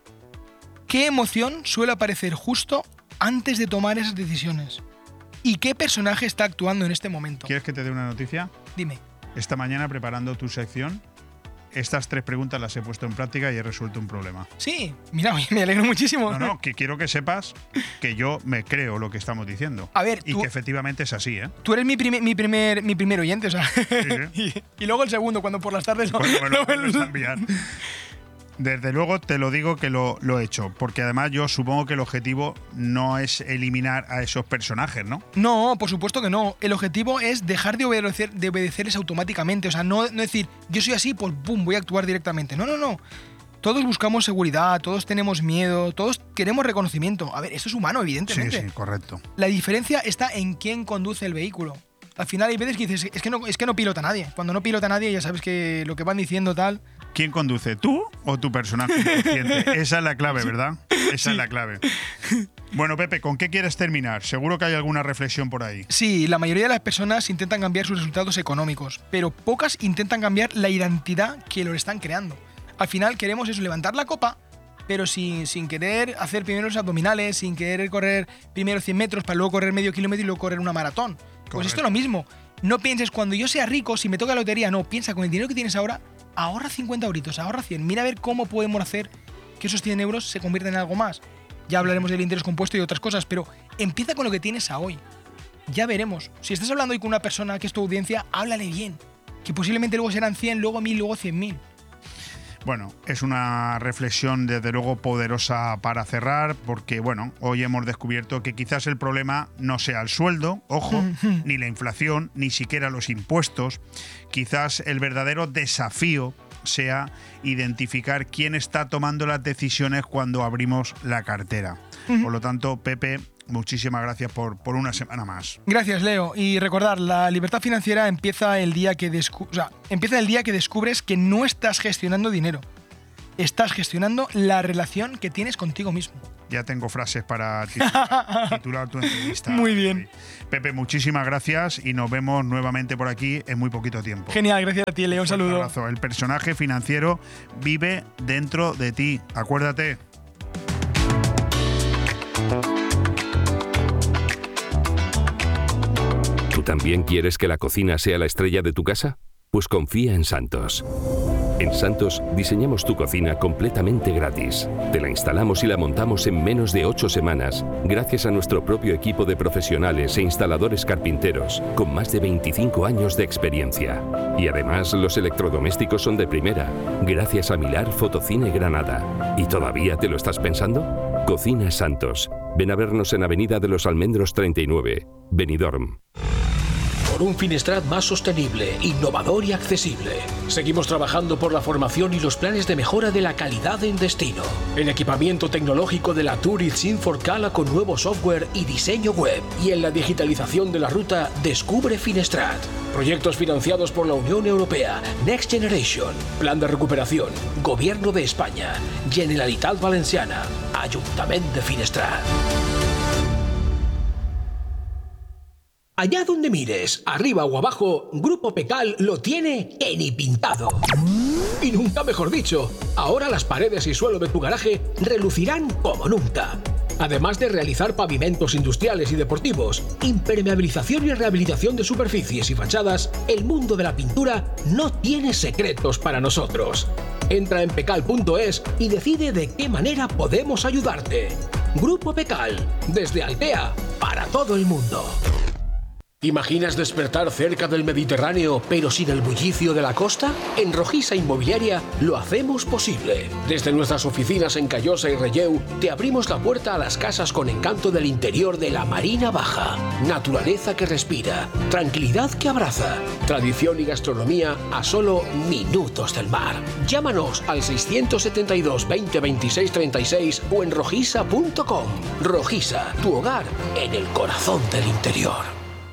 ¿Qué emoción suele aparecer justo antes de tomar esas decisiones? ¿Y qué personaje está actuando en este momento? ¿Quieres que te dé una noticia? Dime. Esta mañana, preparando tu sección, estas 3 preguntas las he puesto en práctica y he resuelto un problema. Sí, mira, me alegro muchísimo. No, que quiero que sepas que yo me creo lo que estamos diciendo. A ver, y que efectivamente es así, ¿eh? Tú eres mi primer oyente, o sea. Sí. y luego el segundo, cuando por las tardes lo vuelves a enviar. Desde luego te lo digo que lo he hecho, porque además yo supongo que el objetivo no es eliminar a esos personajes, ¿no? No, por supuesto que no. El objetivo es dejar de obedecerles automáticamente. O sea, no decir, yo soy así, pues boom, voy a actuar directamente. No. Todos buscamos seguridad, todos tenemos miedo, todos queremos reconocimiento. A ver, eso es humano, evidentemente. Sí, correcto. La diferencia está en quién conduce el vehículo. Al final hay veces que dices, es que no pilota nadie. Cuando no pilota nadie ya sabes que lo que van diciendo tal... ¿Quién conduce, tú o tu personaje inconsciente? Esa es la clave, ¿verdad? Esa es la clave. Bueno, Pepe, ¿con qué quieres terminar? Seguro que hay alguna reflexión por ahí. Sí, la mayoría de las personas intentan cambiar sus resultados económicos, pero pocas intentan cambiar la identidad que lo están creando. Al final queremos eso, levantar la copa, pero sin querer hacer primero los abdominales, sin querer correr primero 100 metros para luego correr medio kilómetro y luego correr una maratón. Pues esto es lo mismo. No pienses, cuando yo sea rico, si me toca la lotería, no, piensa, con el dinero que tienes ahora, ahorra 50 euritos, ahorra 100. Mira a ver cómo podemos hacer que esos 100 euros se conviertan en algo más. Ya hablaremos del interés compuesto y otras cosas, pero empieza con lo que tienes a hoy. Ya veremos. Si estás hablando hoy con una persona que es tu audiencia, háblale bien. Que posiblemente luego serán 100, luego 1000, luego 100.000. Bueno, es una reflexión desde luego poderosa para cerrar, porque bueno, hoy hemos descubierto que quizás el problema no sea el sueldo, ojo, ni la inflación, ni siquiera los impuestos. Quizás el verdadero desafío sea identificar quién está tomando las decisiones cuando abrimos la cartera. Por lo tanto, Pepe, muchísimas gracias por una semana más. Gracias, Leo. Y recordar, la libertad financiera empieza el día que descubres que no estás gestionando dinero. Estás gestionando la relación que tienes contigo mismo. Ya tengo frases para titular tu entrevista. Muy bien. Pepe, muchísimas gracias y nos vemos nuevamente por aquí en muy poquito tiempo. Genial, gracias a ti, Leo. Un saludo. Un abrazo. El personaje financiero vive dentro de ti. Acuérdate. ¿Tú también quieres que la cocina sea la estrella de tu casa? Pues confía en Santos. En Santos diseñamos tu cocina completamente gratis. Te la instalamos y la montamos en menos de 8 semanas, gracias a nuestro propio equipo de profesionales e instaladores carpinteros, con más de 25 años de experiencia. Y además los electrodomésticos son de primera, gracias a Milar Fotocine Granada. ¿Y todavía te lo estás pensando? Cocina Santos. Ven a vernos en Avenida de los Almendros 39, Benidorm. Por un Finestrat más sostenible, innovador y accesible. Seguimos trabajando por la formación y los planes de mejora de la calidad en destino. El equipamiento tecnológico de la Tourist Inforcala con nuevo software y diseño web. Y en la digitalización de la ruta, descubre Finestrat. Proyectos financiados por la Unión Europea, Next Generation, Plan de Recuperación, Gobierno de España, Generalitat Valenciana, Ayuntamiento de Finestrat. Allá donde mires, arriba o abajo, Grupo Pecal lo tiene en y pintado. Y nunca mejor dicho, ahora las paredes y suelo de tu garaje relucirán como nunca. Además de realizar pavimentos industriales y deportivos, impermeabilización y rehabilitación de superficies y fachadas, el mundo de la pintura no tiene secretos para nosotros. Entra en pecal.es y decide de qué manera podemos ayudarte. Grupo Pecal, desde Altea, para todo el mundo. ¿Imaginas despertar cerca del Mediterráneo, pero sin el bullicio de la costa? En Rojiza Inmobiliaria lo hacemos posible. Desde nuestras oficinas en Callosa y Relleu, te abrimos la puerta a las casas con encanto del interior de la Marina Baja. Naturaleza que respira, tranquilidad que abraza, tradición y gastronomía a solo minutos del mar. Llámanos al 672 20 26 36 o en rojiza.com. Rojiza, tu hogar en el corazón del interior.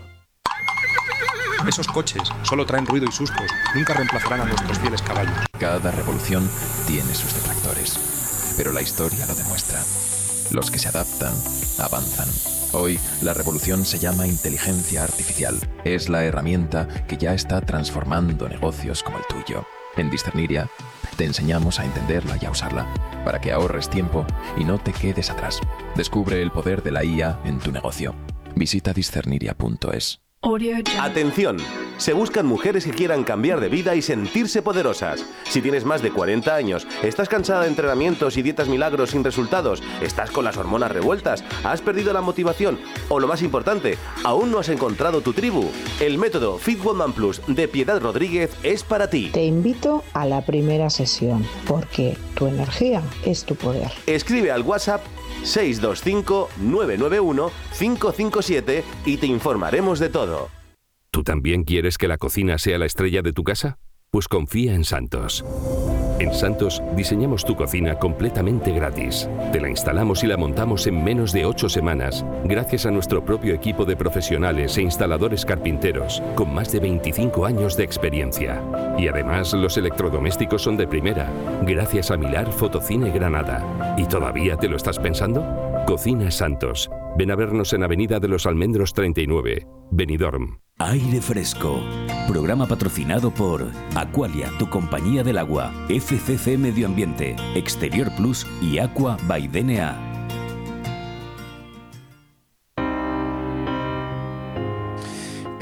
Esos coches solo traen ruido y sustos, nunca reemplazarán a nuestros fieles caballos. Cada revolución tiene sus detractores, pero la historia lo demuestra. Los que se adaptan, avanzan. Hoy, la revolución se llama inteligencia artificial. Es la herramienta que ya está transformando negocios como el tuyo. En Discerniria, te enseñamos a entenderla y a usarla, para que ahorres tiempo y no te quedes atrás. Descubre el poder de la IA en tu negocio. Visita discerniria.es. Atención, se buscan mujeres que quieran cambiar de vida y sentirse poderosas. Si tienes más de 40 años, estás cansada de entrenamientos y dietas milagros sin resultados, estás con las hormonas revueltas, has perdido la motivación o, lo más importante, aún no has encontrado tu tribu, el método Fit Woman Plus de Piedad Rodríguez es para ti. Te invito a la primera sesión, porque tu energía es tu poder. Escribe al WhatsApp 625-991-557 y te informaremos de todo. ¿Tú también quieres que la cocina sea la estrella de tu casa? Pues confía en Santos. En Santos diseñamos tu cocina completamente gratis. Te la instalamos y la montamos en menos de 8 semanas, gracias a nuestro propio equipo de profesionales e instaladores carpinteros, con más de 25 años de experiencia. Y además los electrodomésticos son de primera, gracias a Milar Fotocine Granada. ¿Y todavía te lo estás pensando? Cocina Santos. Ven a vernos en Avenida de los Almendros 39, Benidorm. Aire Fresco. Programa patrocinado por Aqualia, tu compañía del agua, FCC Medio Ambiente, Exterior Plus y Aqua by DNA.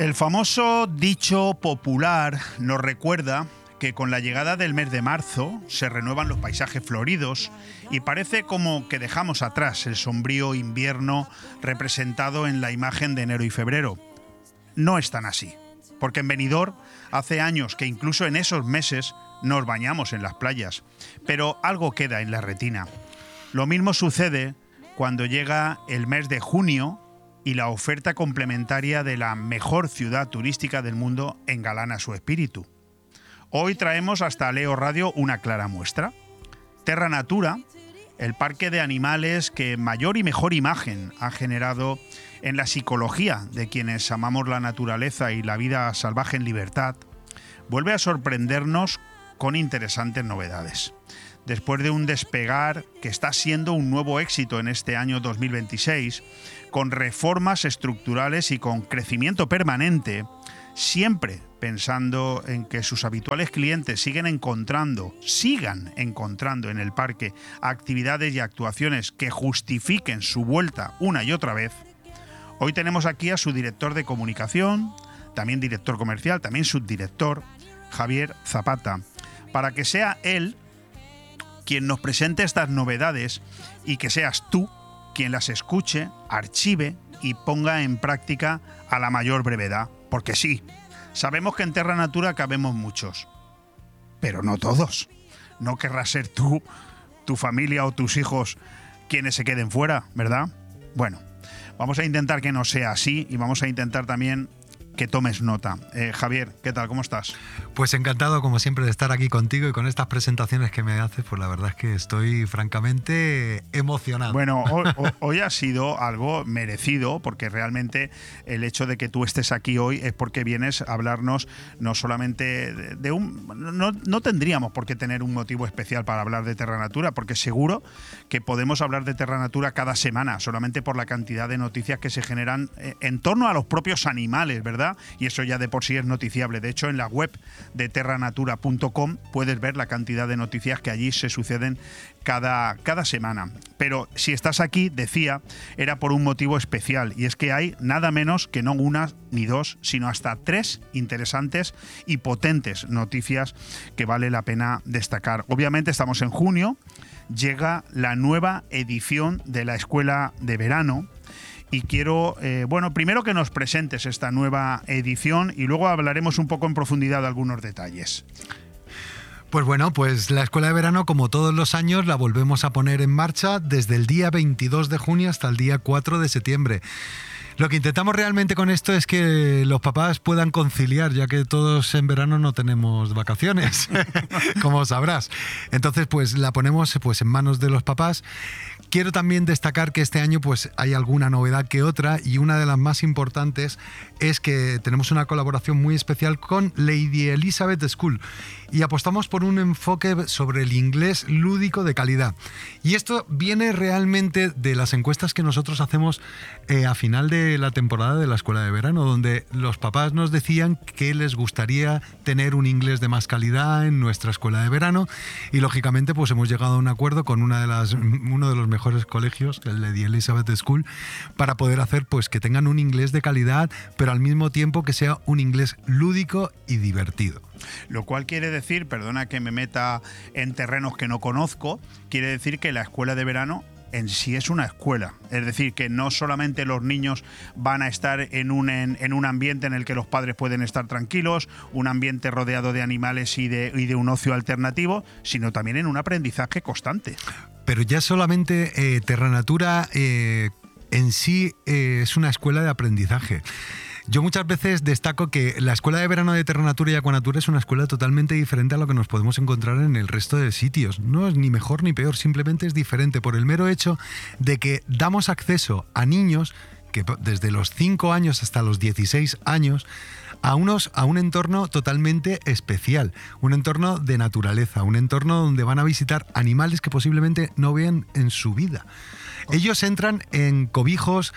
El famoso dicho popular nos recuerda que con la llegada del mes de marzo se renuevan los paisajes floridos y parece como que dejamos atrás el sombrío invierno representado en la imagen de enero y febrero. No es tan así, porque en Benidorm hace años que incluso en esos meses nos bañamos en las playas, pero algo queda en la retina. Lo mismo sucede cuando llega el mes de junio y la oferta complementaria de la mejor ciudad turística del mundo engalana su espíritu. Hoy traemos hasta Leo Radio una clara muestra. Terra Natura, el parque de animales que mayor y mejor imagen ha generado en la psicología de quienes amamos la naturaleza y la vida salvaje en libertad, vuelve a sorprendernos con interesantes novedades. Después de un despegar que está siendo un nuevo éxito en este año 2026, con reformas estructurales y con crecimiento permanente, siempre pensando en que sus habituales clientes sigan encontrando en el parque actividades y actuaciones que justifiquen su vuelta una y otra vez, hoy tenemos aquí a su director de comunicación, también director comercial, también subdirector, Javier Zapata, para que sea él quien nos presente estas novedades y que seas tú quien las escuche, archive y ponga en práctica a la mayor brevedad. Porque sí, sabemos que en Terra Natura cabemos muchos, pero no todos. No querrás ser tú, tu familia o tus hijos quienes se queden fuera, ¿verdad? Bueno, vamos a intentar que no sea así y vamos a intentar también que tomes nota. Javier, ¿qué tal? ¿Cómo estás? Pues encantado, como siempre, de estar aquí contigo y con estas presentaciones que me haces, pues la verdad es que estoy francamente emocionado. Bueno, hoy ha sido algo merecido, porque realmente el hecho de que tú estés aquí hoy es porque vienes a hablarnos no solamente de un... No tendríamos por qué tener un motivo especial para hablar de Terra Natura, porque seguro que podemos hablar de Terra Natura cada semana, solamente por la cantidad de noticias que se generan en torno a los propios animales, ¿verdad? Y eso ya de por sí es noticiable. De hecho, en la web de terranatura.com puedes ver la cantidad de noticias que allí se suceden cada semana. Pero si estás aquí, decía, era por un motivo especial, y es que hay nada menos que no una ni dos, sino hasta 3 interesantes y potentes noticias que vale la pena destacar. Obviamente estamos en junio, llega la nueva edición de la Escuela de Verano. Y quiero, primero que nos presentes esta nueva edición y luego hablaremos un poco en profundidad de algunos detalles. Pues bueno, pues la Escuela de Verano, como todos los años, la volvemos a poner en marcha desde el día 22 de junio hasta el día 4 de septiembre. Lo que intentamos realmente con esto es que los papás puedan conciliar, ya que todos en verano no tenemos vacaciones, como sabrás. Entonces, pues la ponemos en manos de los papás. Quiero también destacar que este año pues hay alguna novedad que otra, y una de las más importantes es que tenemos una colaboración muy especial con Lady Elizabeth School y apostamos por un enfoque sobre el inglés lúdico de calidad. Y esto viene realmente de las encuestas que nosotros hacemos a final de la temporada de la Escuela de Verano, donde los papás nos decían que les gustaría tener un inglés de más calidad en nuestra Escuela de Verano, y lógicamente pues hemos llegado a un acuerdo con uno de los mejores colegios, el Lady Elizabeth School, para poder hacer pues que tengan un inglés de calidad, pero al mismo tiempo que sea un inglés lúdico y divertido. Lo cual quiere decir, perdona que me meta en terrenos que no conozco, quiere decir que la Escuela de Verano en sí es una escuela. Es decir, que no solamente los niños van a estar en un ambiente en el que los padres pueden estar tranquilos, un ambiente rodeado de animales y de un ocio alternativo, sino también en un aprendizaje constante. Pero ya solamente Terra Natura en sí es una escuela de aprendizaje. Yo muchas veces destaco que la Escuela de Verano de Terra Natura y Aquanatura es una escuela totalmente diferente a lo que nos podemos encontrar en el resto de sitios. No es ni mejor ni peor, simplemente es diferente por el mero hecho de que damos acceso a niños que desde los 5 años hasta los 16 años a un entorno totalmente especial, un entorno de naturaleza, un entorno donde van a visitar animales que posiblemente no vean en su vida. Ellos entran en cobijos,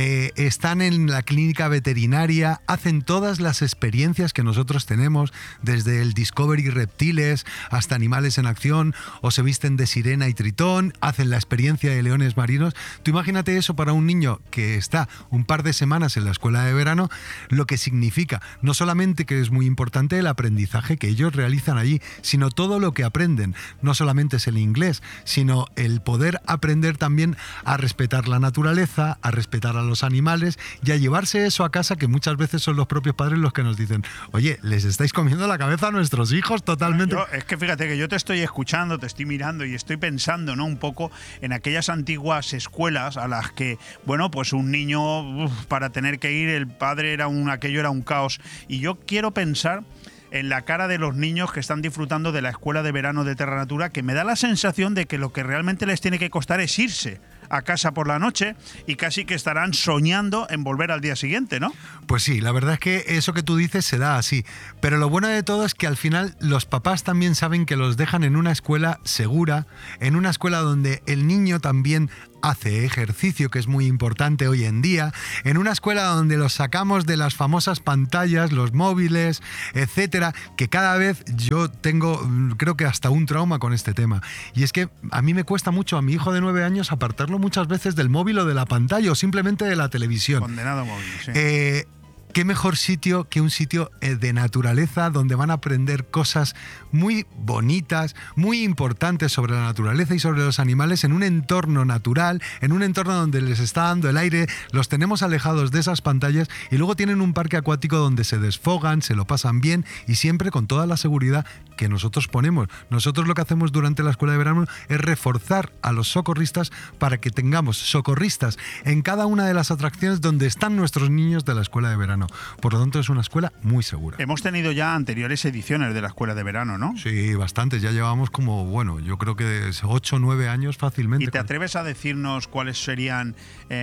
están en la clínica veterinaria, hacen todas las experiencias que nosotros tenemos, desde el Discovery Reptiles hasta Animales en Acción, o se visten de sirena y tritón, hacen la experiencia de leones marinos. Tú imagínate eso para un niño que está un par de semanas en la escuela de verano, lo que significa, no solamente que es muy importante el aprendizaje que ellos realizan allí, sino todo lo que aprenden. No solamente es el inglés, sino el poder aprender también a respetar la naturaleza, a respetar a los animales y a llevarse eso a casa, que muchas veces son los propios padres los que nos dicen, oye, les estáis comiendo la cabeza a nuestros hijos totalmente. Es que fíjate que yo te estoy escuchando, te estoy mirando y estoy pensando, ¿no?, un poco en aquellas antiguas escuelas a las que, bueno, pues un niño, para tener que ir, el padre aquello era un caos. Y yo quiero pensar en la cara de los niños que están disfrutando de la escuela de verano de Terra Natura, que me da la sensación de que lo que realmente les tiene que costar es irse a casa por la noche y casi que estarán soñando en volver al día siguiente, ¿no? Pues sí, la verdad es que eso que tú dices se da así. Pero lo bueno de todo es que al final los papás también saben que los dejan en una escuela segura, en una escuela donde el niño también hace ejercicio, que es muy importante hoy en día, en una escuela donde los sacamos de las famosas pantallas, los móviles, etcétera, que cada vez yo tengo, creo que hasta un trauma con este tema. Y es que a mí me cuesta mucho a mi hijo de 9 años apartarlo muchas veces del móvil o de la pantalla o simplemente de la televisión. Condenado móvil, sí. ¿Qué mejor sitio que un sitio de naturaleza donde van a aprender cosas muy bonitas, muy importantes sobre la naturaleza y sobre los animales en un entorno natural, en un entorno donde les está dando el aire, los tenemos alejados de esas pantallas y luego tienen un parque acuático donde se desfogan, se lo pasan bien y siempre con toda la seguridad que nosotros ponemos. Nosotros lo que hacemos durante la escuela de verano es reforzar a los socorristas para que tengamos socorristas en cada una de las atracciones donde están nuestros niños de la escuela de verano. Por lo tanto, es una escuela muy segura. Hemos tenido ya anteriores ediciones de la escuela de verano, ¿no? Sí, bastantes. Ya llevamos como, bueno, yo creo que 8 o 9 años fácilmente. ¿Y te atreves a decirnos cuáles serían,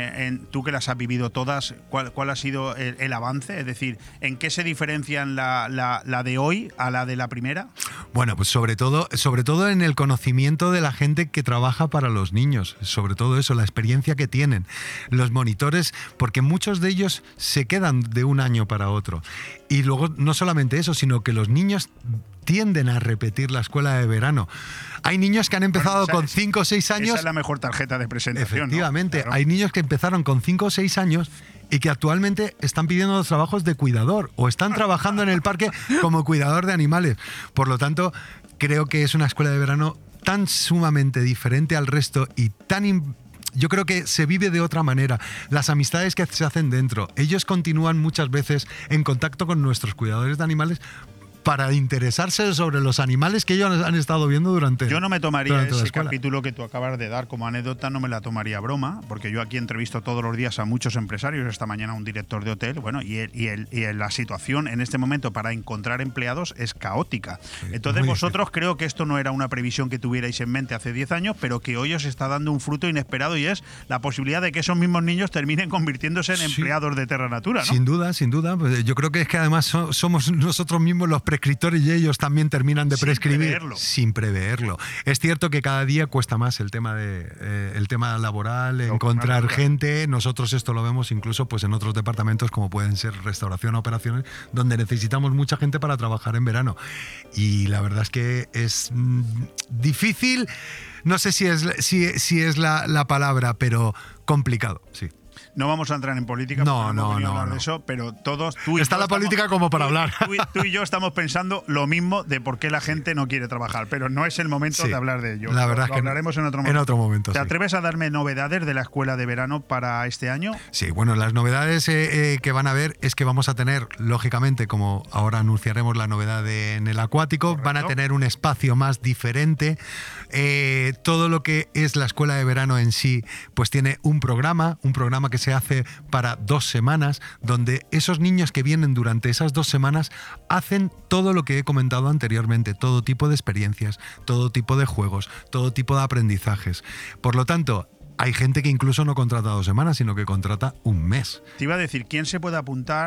tú que las has vivido todas, cuál ha sido el avance? Es decir, ¿en qué se diferencian la de hoy a la de la primera? Bueno, pues sobre todo en el conocimiento de la gente que trabaja para los niños. Sobre todo eso, la experiencia que tienen. Los monitores, porque muchos de ellos se quedan de un año para otro. Y luego no solamente eso, sino que los niños tienden a repetir la escuela de verano. Hay niños que han empezado con 5 o 6 años. Esa es la mejor tarjeta de presentación. Efectivamente, ¿no? Claro. Hay niños que empezaron con 5 o 6 años y que actualmente están pidiendo los trabajos de cuidador o están trabajando en el parque como cuidador de animales. Por lo tanto, creo que es una escuela de verano tan sumamente diferente al resto y tan yo creo que se vive de otra manera. Las amistades que se hacen dentro, ellos continúan muchas veces en contacto con nuestros cuidadores de animales para interesarse sobre los animales que ellos han estado viendo durante. Yo no me tomaría ese capítulo que tú acabas de dar como anécdota, no me la tomaría a broma, porque yo aquí entrevisto todos los días a muchos empresarios, esta mañana un director de hotel, bueno, y la situación en este momento para encontrar empleados es caótica. Sí, entonces vosotros creo que esto no era una previsión que tuvierais en mente hace 10 años, pero que hoy os está dando un fruto inesperado y es la posibilidad de que esos mismos niños terminen convirtiéndose en empleados de Terra Natura, ¿no? Sin duda, sin duda. Pues yo creo que es que además somos nosotros mismos los prescriptores y ellos también terminan de prescribir sin preverlo. Es cierto que cada día cuesta más el tema laboral, encontrar gente. Nosotros esto lo vemos incluso pues en otros departamentos como pueden ser restauración o operaciones, donde necesitamos mucha gente para trabajar en verano. Y la verdad es que es difícil, no sé si es la palabra, pero complicado, sí. No vamos a entrar en política, no, de eso, pero todos tú y está la política como para hablar. Tú y yo estamos pensando lo mismo de por qué la gente no quiere trabajar, pero no es el momento de hablar de ello. La verdad lo hablaremos en otro momento. En otro momento. ¿Te atreves a darme novedades de la escuela de verano para este año? Sí, bueno, las novedades que van a ver es que vamos a tener, lógicamente, como ahora anunciaremos la novedad en el acuático, correcto, van a tener un espacio más diferente. Todo lo que es la escuela de verano en sí, pues tiene un programa que se hace para 2 semanas, donde esos niños que vienen durante esas 2 semanas hacen todo lo que he comentado anteriormente, todo tipo de experiencias, todo tipo de juegos, todo tipo de aprendizajes. Por lo tanto, hay gente que incluso no contrata 2 semanas, sino que contrata un mes. Te iba a decir, ¿quién se puede apuntar?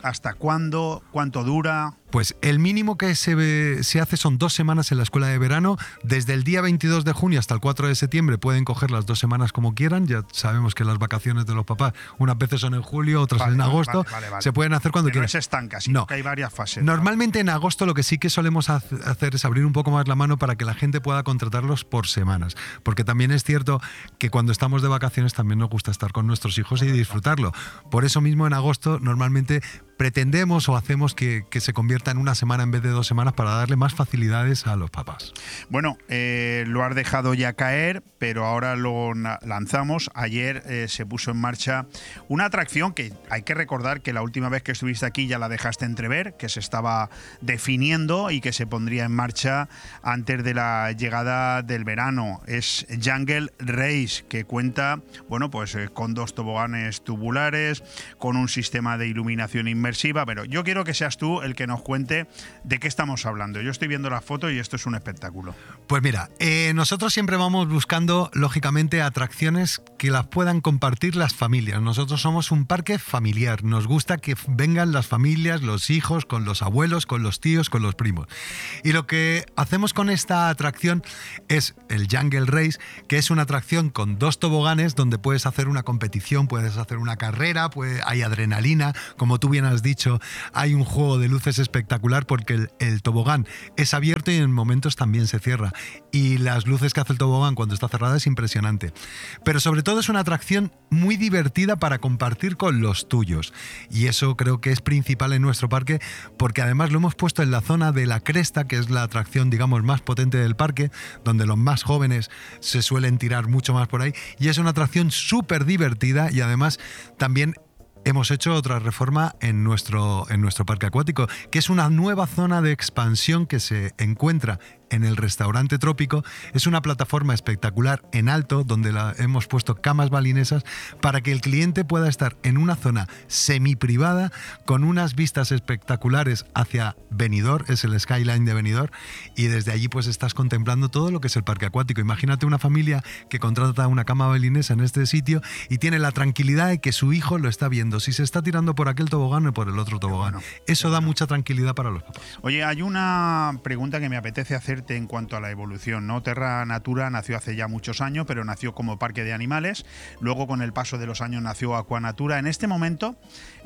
¿Hasta cuándo? ¿Cuánto dura? Pues el mínimo que se hace son 2 semanas en la escuela de verano. Desde el día 22 de junio hasta el 4 de septiembre pueden coger las 2 semanas como quieran. Ya sabemos que las vacaciones de los papás unas veces son en julio, otras en agosto. Vale. Se pueden hacer cuando quieran. No se estanca, sino que hay varias fases. Normalmente en agosto lo que sí que solemos hacer es abrir un poco más la mano para que la gente pueda contratarlos por semanas. Porque también es cierto que cuando estamos de vacaciones también nos gusta estar con nuestros hijos y disfrutarlo. Por eso mismo en agosto normalmente pretendemos o hacemos que se convierta en una semana en vez de 2 semanas para darle más facilidades a los papás. Bueno, lo has dejado ya caer, pero ahora lo lanzamos. Ayer se puso en marcha una atracción que hay que recordar que la última vez que estuviste aquí ya la dejaste entrever, que se estaba definiendo y que se pondría en marcha antes de la llegada del verano. Es Jungle Race, que cuenta, bueno, pues con 2 toboganes tubulares, con un sistema de iluminación inmersiva, pero yo quiero que seas tú el que nos cuente de qué estamos hablando. Yo estoy viendo la foto y esto es un espectáculo. Pues mira, nosotros siempre vamos buscando, lógicamente, atracciones que las puedan compartir las familias. Nosotros somos un parque familiar. Nos gusta que vengan las familias, los hijos, con los abuelos, con los tíos, con los primos. Y lo que hacemos con esta atracción es el Jungle Race, que es una atracción con 2 toboganes donde puedes hacer una competición, puedes hacer una carrera, hay adrenalina, como tú bien has dicho, hay un juego de luces espectacular porque el tobogán es abierto y en momentos también se cierra. Y las luces que hace el tobogán cuando está cerrado es impresionante. Pero sobre todo es una atracción muy divertida para compartir con los tuyos. Y eso creo que es principal en nuestro parque porque además lo hemos puesto en la zona de la cresta, que es la atracción, digamos, más potente del parque, donde los más jóvenes se suelen tirar mucho más por ahí. Y es una atracción súper divertida y además también hemos hecho otra reforma en nuestro parque acuático, que es una nueva zona de expansión que se encuentra en el restaurante Trópico. Es una plataforma espectacular en alto donde hemos puesto camas balinesas para que el cliente pueda estar en una zona semiprivada con unas vistas espectaculares hacia Benidorm, es el skyline de Benidorm, y desde allí pues estás contemplando todo lo que es el parque acuático. Imagínate una familia que contrata una cama balinesa en este sitio y tiene la tranquilidad de que su hijo lo está viendo, si se está tirando por aquel tobogán o por el otro tobogán. Eso da mucha tranquilidad para los papás. Oye, hay una pregunta que me apetece hacer en cuanto a la evolución, ¿no? Terra Natura nació hace ya muchos años, pero nació como parque de animales. Luego, con el paso de los años, nació Aquanatura. En este momento,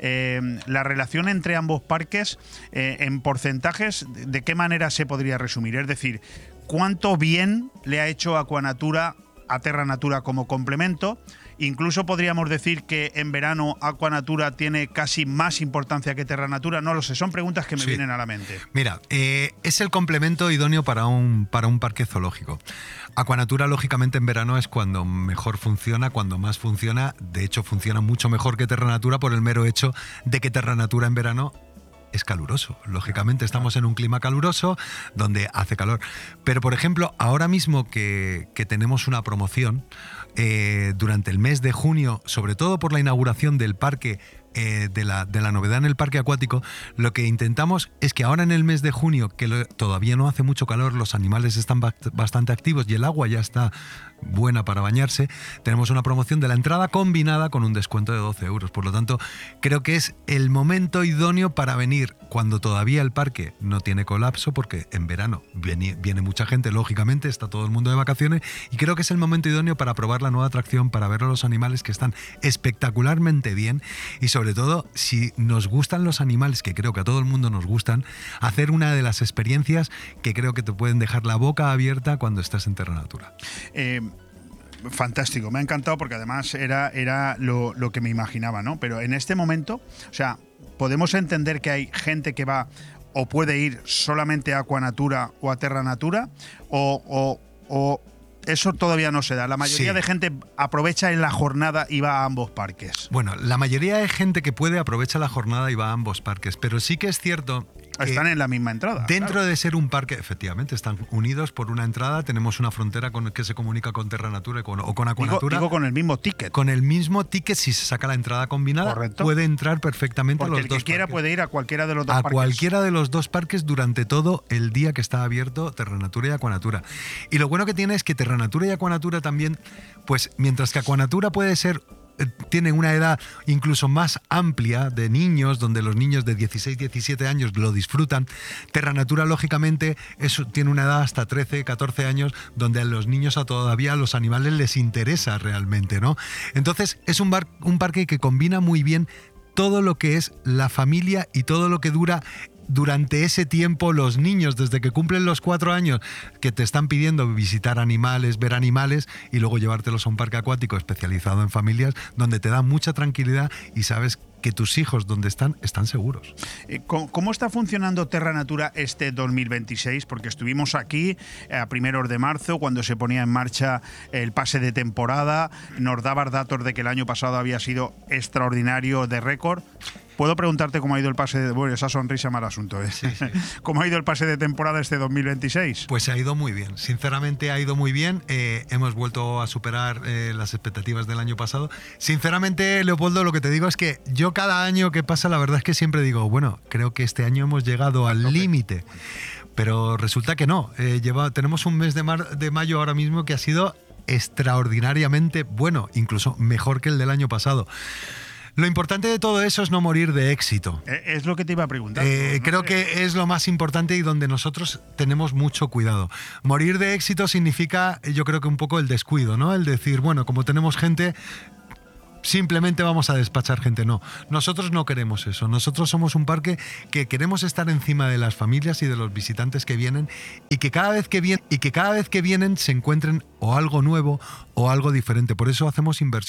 la relación entre ambos parques, en porcentajes, ¿de qué manera se podría resumir? Es decir, ¿cuánto bien le ha hecho Aquanatura a Terra Natura como complemento? Incluso podríamos decir que en verano Aquanatura tiene casi más importancia que Terra Natura. No lo sé, son preguntas que me vienen a la mente. Mira, es el complemento idóneo para un parque zoológico. Aquanatura, lógicamente, en verano es cuando mejor funciona, cuando más funciona. De hecho, funciona mucho mejor que Terra Natura por el mero hecho de que Terra Natura en verano es caluroso. Lógicamente estamos en un clima caluroso donde hace calor. Pero, por ejemplo, ahora mismo que tenemos una promoción durante el mes de junio, sobre todo por la inauguración del parque, de la novedad en el parque acuático, lo que intentamos es que ahora en el mes de junio, que todavía no hace mucho calor, los animales están bastante activos y el agua ya está buena para bañarse, tenemos una promoción de la entrada combinada con un descuento de 12 euros. Por lo tanto, creo que es el momento idóneo para venir cuando todavía el parque no tiene colapso, porque en verano viene mucha gente, lógicamente, está todo el mundo de vacaciones, y creo que es el momento idóneo para probar la nueva atracción, para ver a los animales que están espectacularmente bien y sobre todo, si nos gustan los animales, que creo que a todo el mundo nos gustan, hacer una de las experiencias que creo que te pueden dejar la boca abierta cuando estás en Terra Natura. Fantástico, me ha encantado porque además era lo que me imaginaba, ¿no? Pero en este momento, o sea, podemos entender que hay gente que va o puede ir solamente a Aquanatura o a Terra Natura o eso todavía no se da. La mayoría de gente aprovecha en la jornada y va a ambos parques. Bueno, la mayoría de gente que puede aprovecha la jornada y va a ambos parques, pero sí que es cierto... Están en la misma entrada. Dentro de ser un parque, efectivamente, están unidos por una entrada. Tenemos una frontera que se comunica con Terra Natura o con Aquanatura. Digo con el mismo ticket. Con el mismo ticket, si se saca la entrada combinada, correcto, puede entrar perfectamente a los dos parques. El que quiera puede ir a cualquiera de los dos parques. A cualquiera de los dos parques durante todo el día que está abierto Terra Natura y Aquanatura. Y lo bueno que tiene es que Terra Natura y Aquanatura también, pues mientras que Aquanatura puede ser tiene una edad incluso más amplia de niños, donde los niños de 16, 17 años lo disfrutan. Terra Natura, lógicamente, tiene una edad hasta 13, 14 años, donde a los niños todavía a los animales les interesa realmente, ¿no? Entonces, es un parque que combina muy bien todo lo que es la familia y todo lo que dura durante ese tiempo los niños, desde que cumplen los 4 años, que te están pidiendo visitar animales, ver animales, y luego llevártelos a un parque acuático especializado en familias, donde te da mucha tranquilidad y sabes que tus hijos donde están seguros. ¿Cómo está funcionando Terra Natura este 2026? Porque estuvimos aquí a primeros de marzo, cuando se ponía en marcha el pase de temporada. Nos dabas datos de que el año pasado había sido extraordinario, de récord. ¿Puedo preguntarte cómo ha ido el pase de... Bueno, esa sonrisa mal asunto, ¿eh? Sí. ¿Cómo ha ido el pase de temporada este 2026? Pues ha ido muy bien. Sinceramente ha ido muy bien. Hemos vuelto a superar las expectativas del año pasado. Sinceramente, Leopoldo, lo que te digo es que yo cada año que pasa, la verdad es que siempre digo, bueno, creo que este año hemos llegado al límite. Pero resulta que no. Tenemos un mes de mayo ahora mismo que ha sido extraordinariamente bueno, incluso mejor que el del año pasado. Lo importante de todo eso es no morir de éxito. Es lo que te iba a preguntar. Creo que es lo más importante y donde nosotros tenemos mucho cuidado. Morir de éxito significa, yo creo que un poco el descuido, ¿no? El decir, bueno, como tenemos gente, simplemente vamos a despachar gente. No, nosotros no queremos eso. Nosotros somos un parque que queremos estar encima de las familias y de los visitantes que vienen, y que cada vez que vienen se encuentren o algo nuevo o algo diferente. Por eso hacemos inversión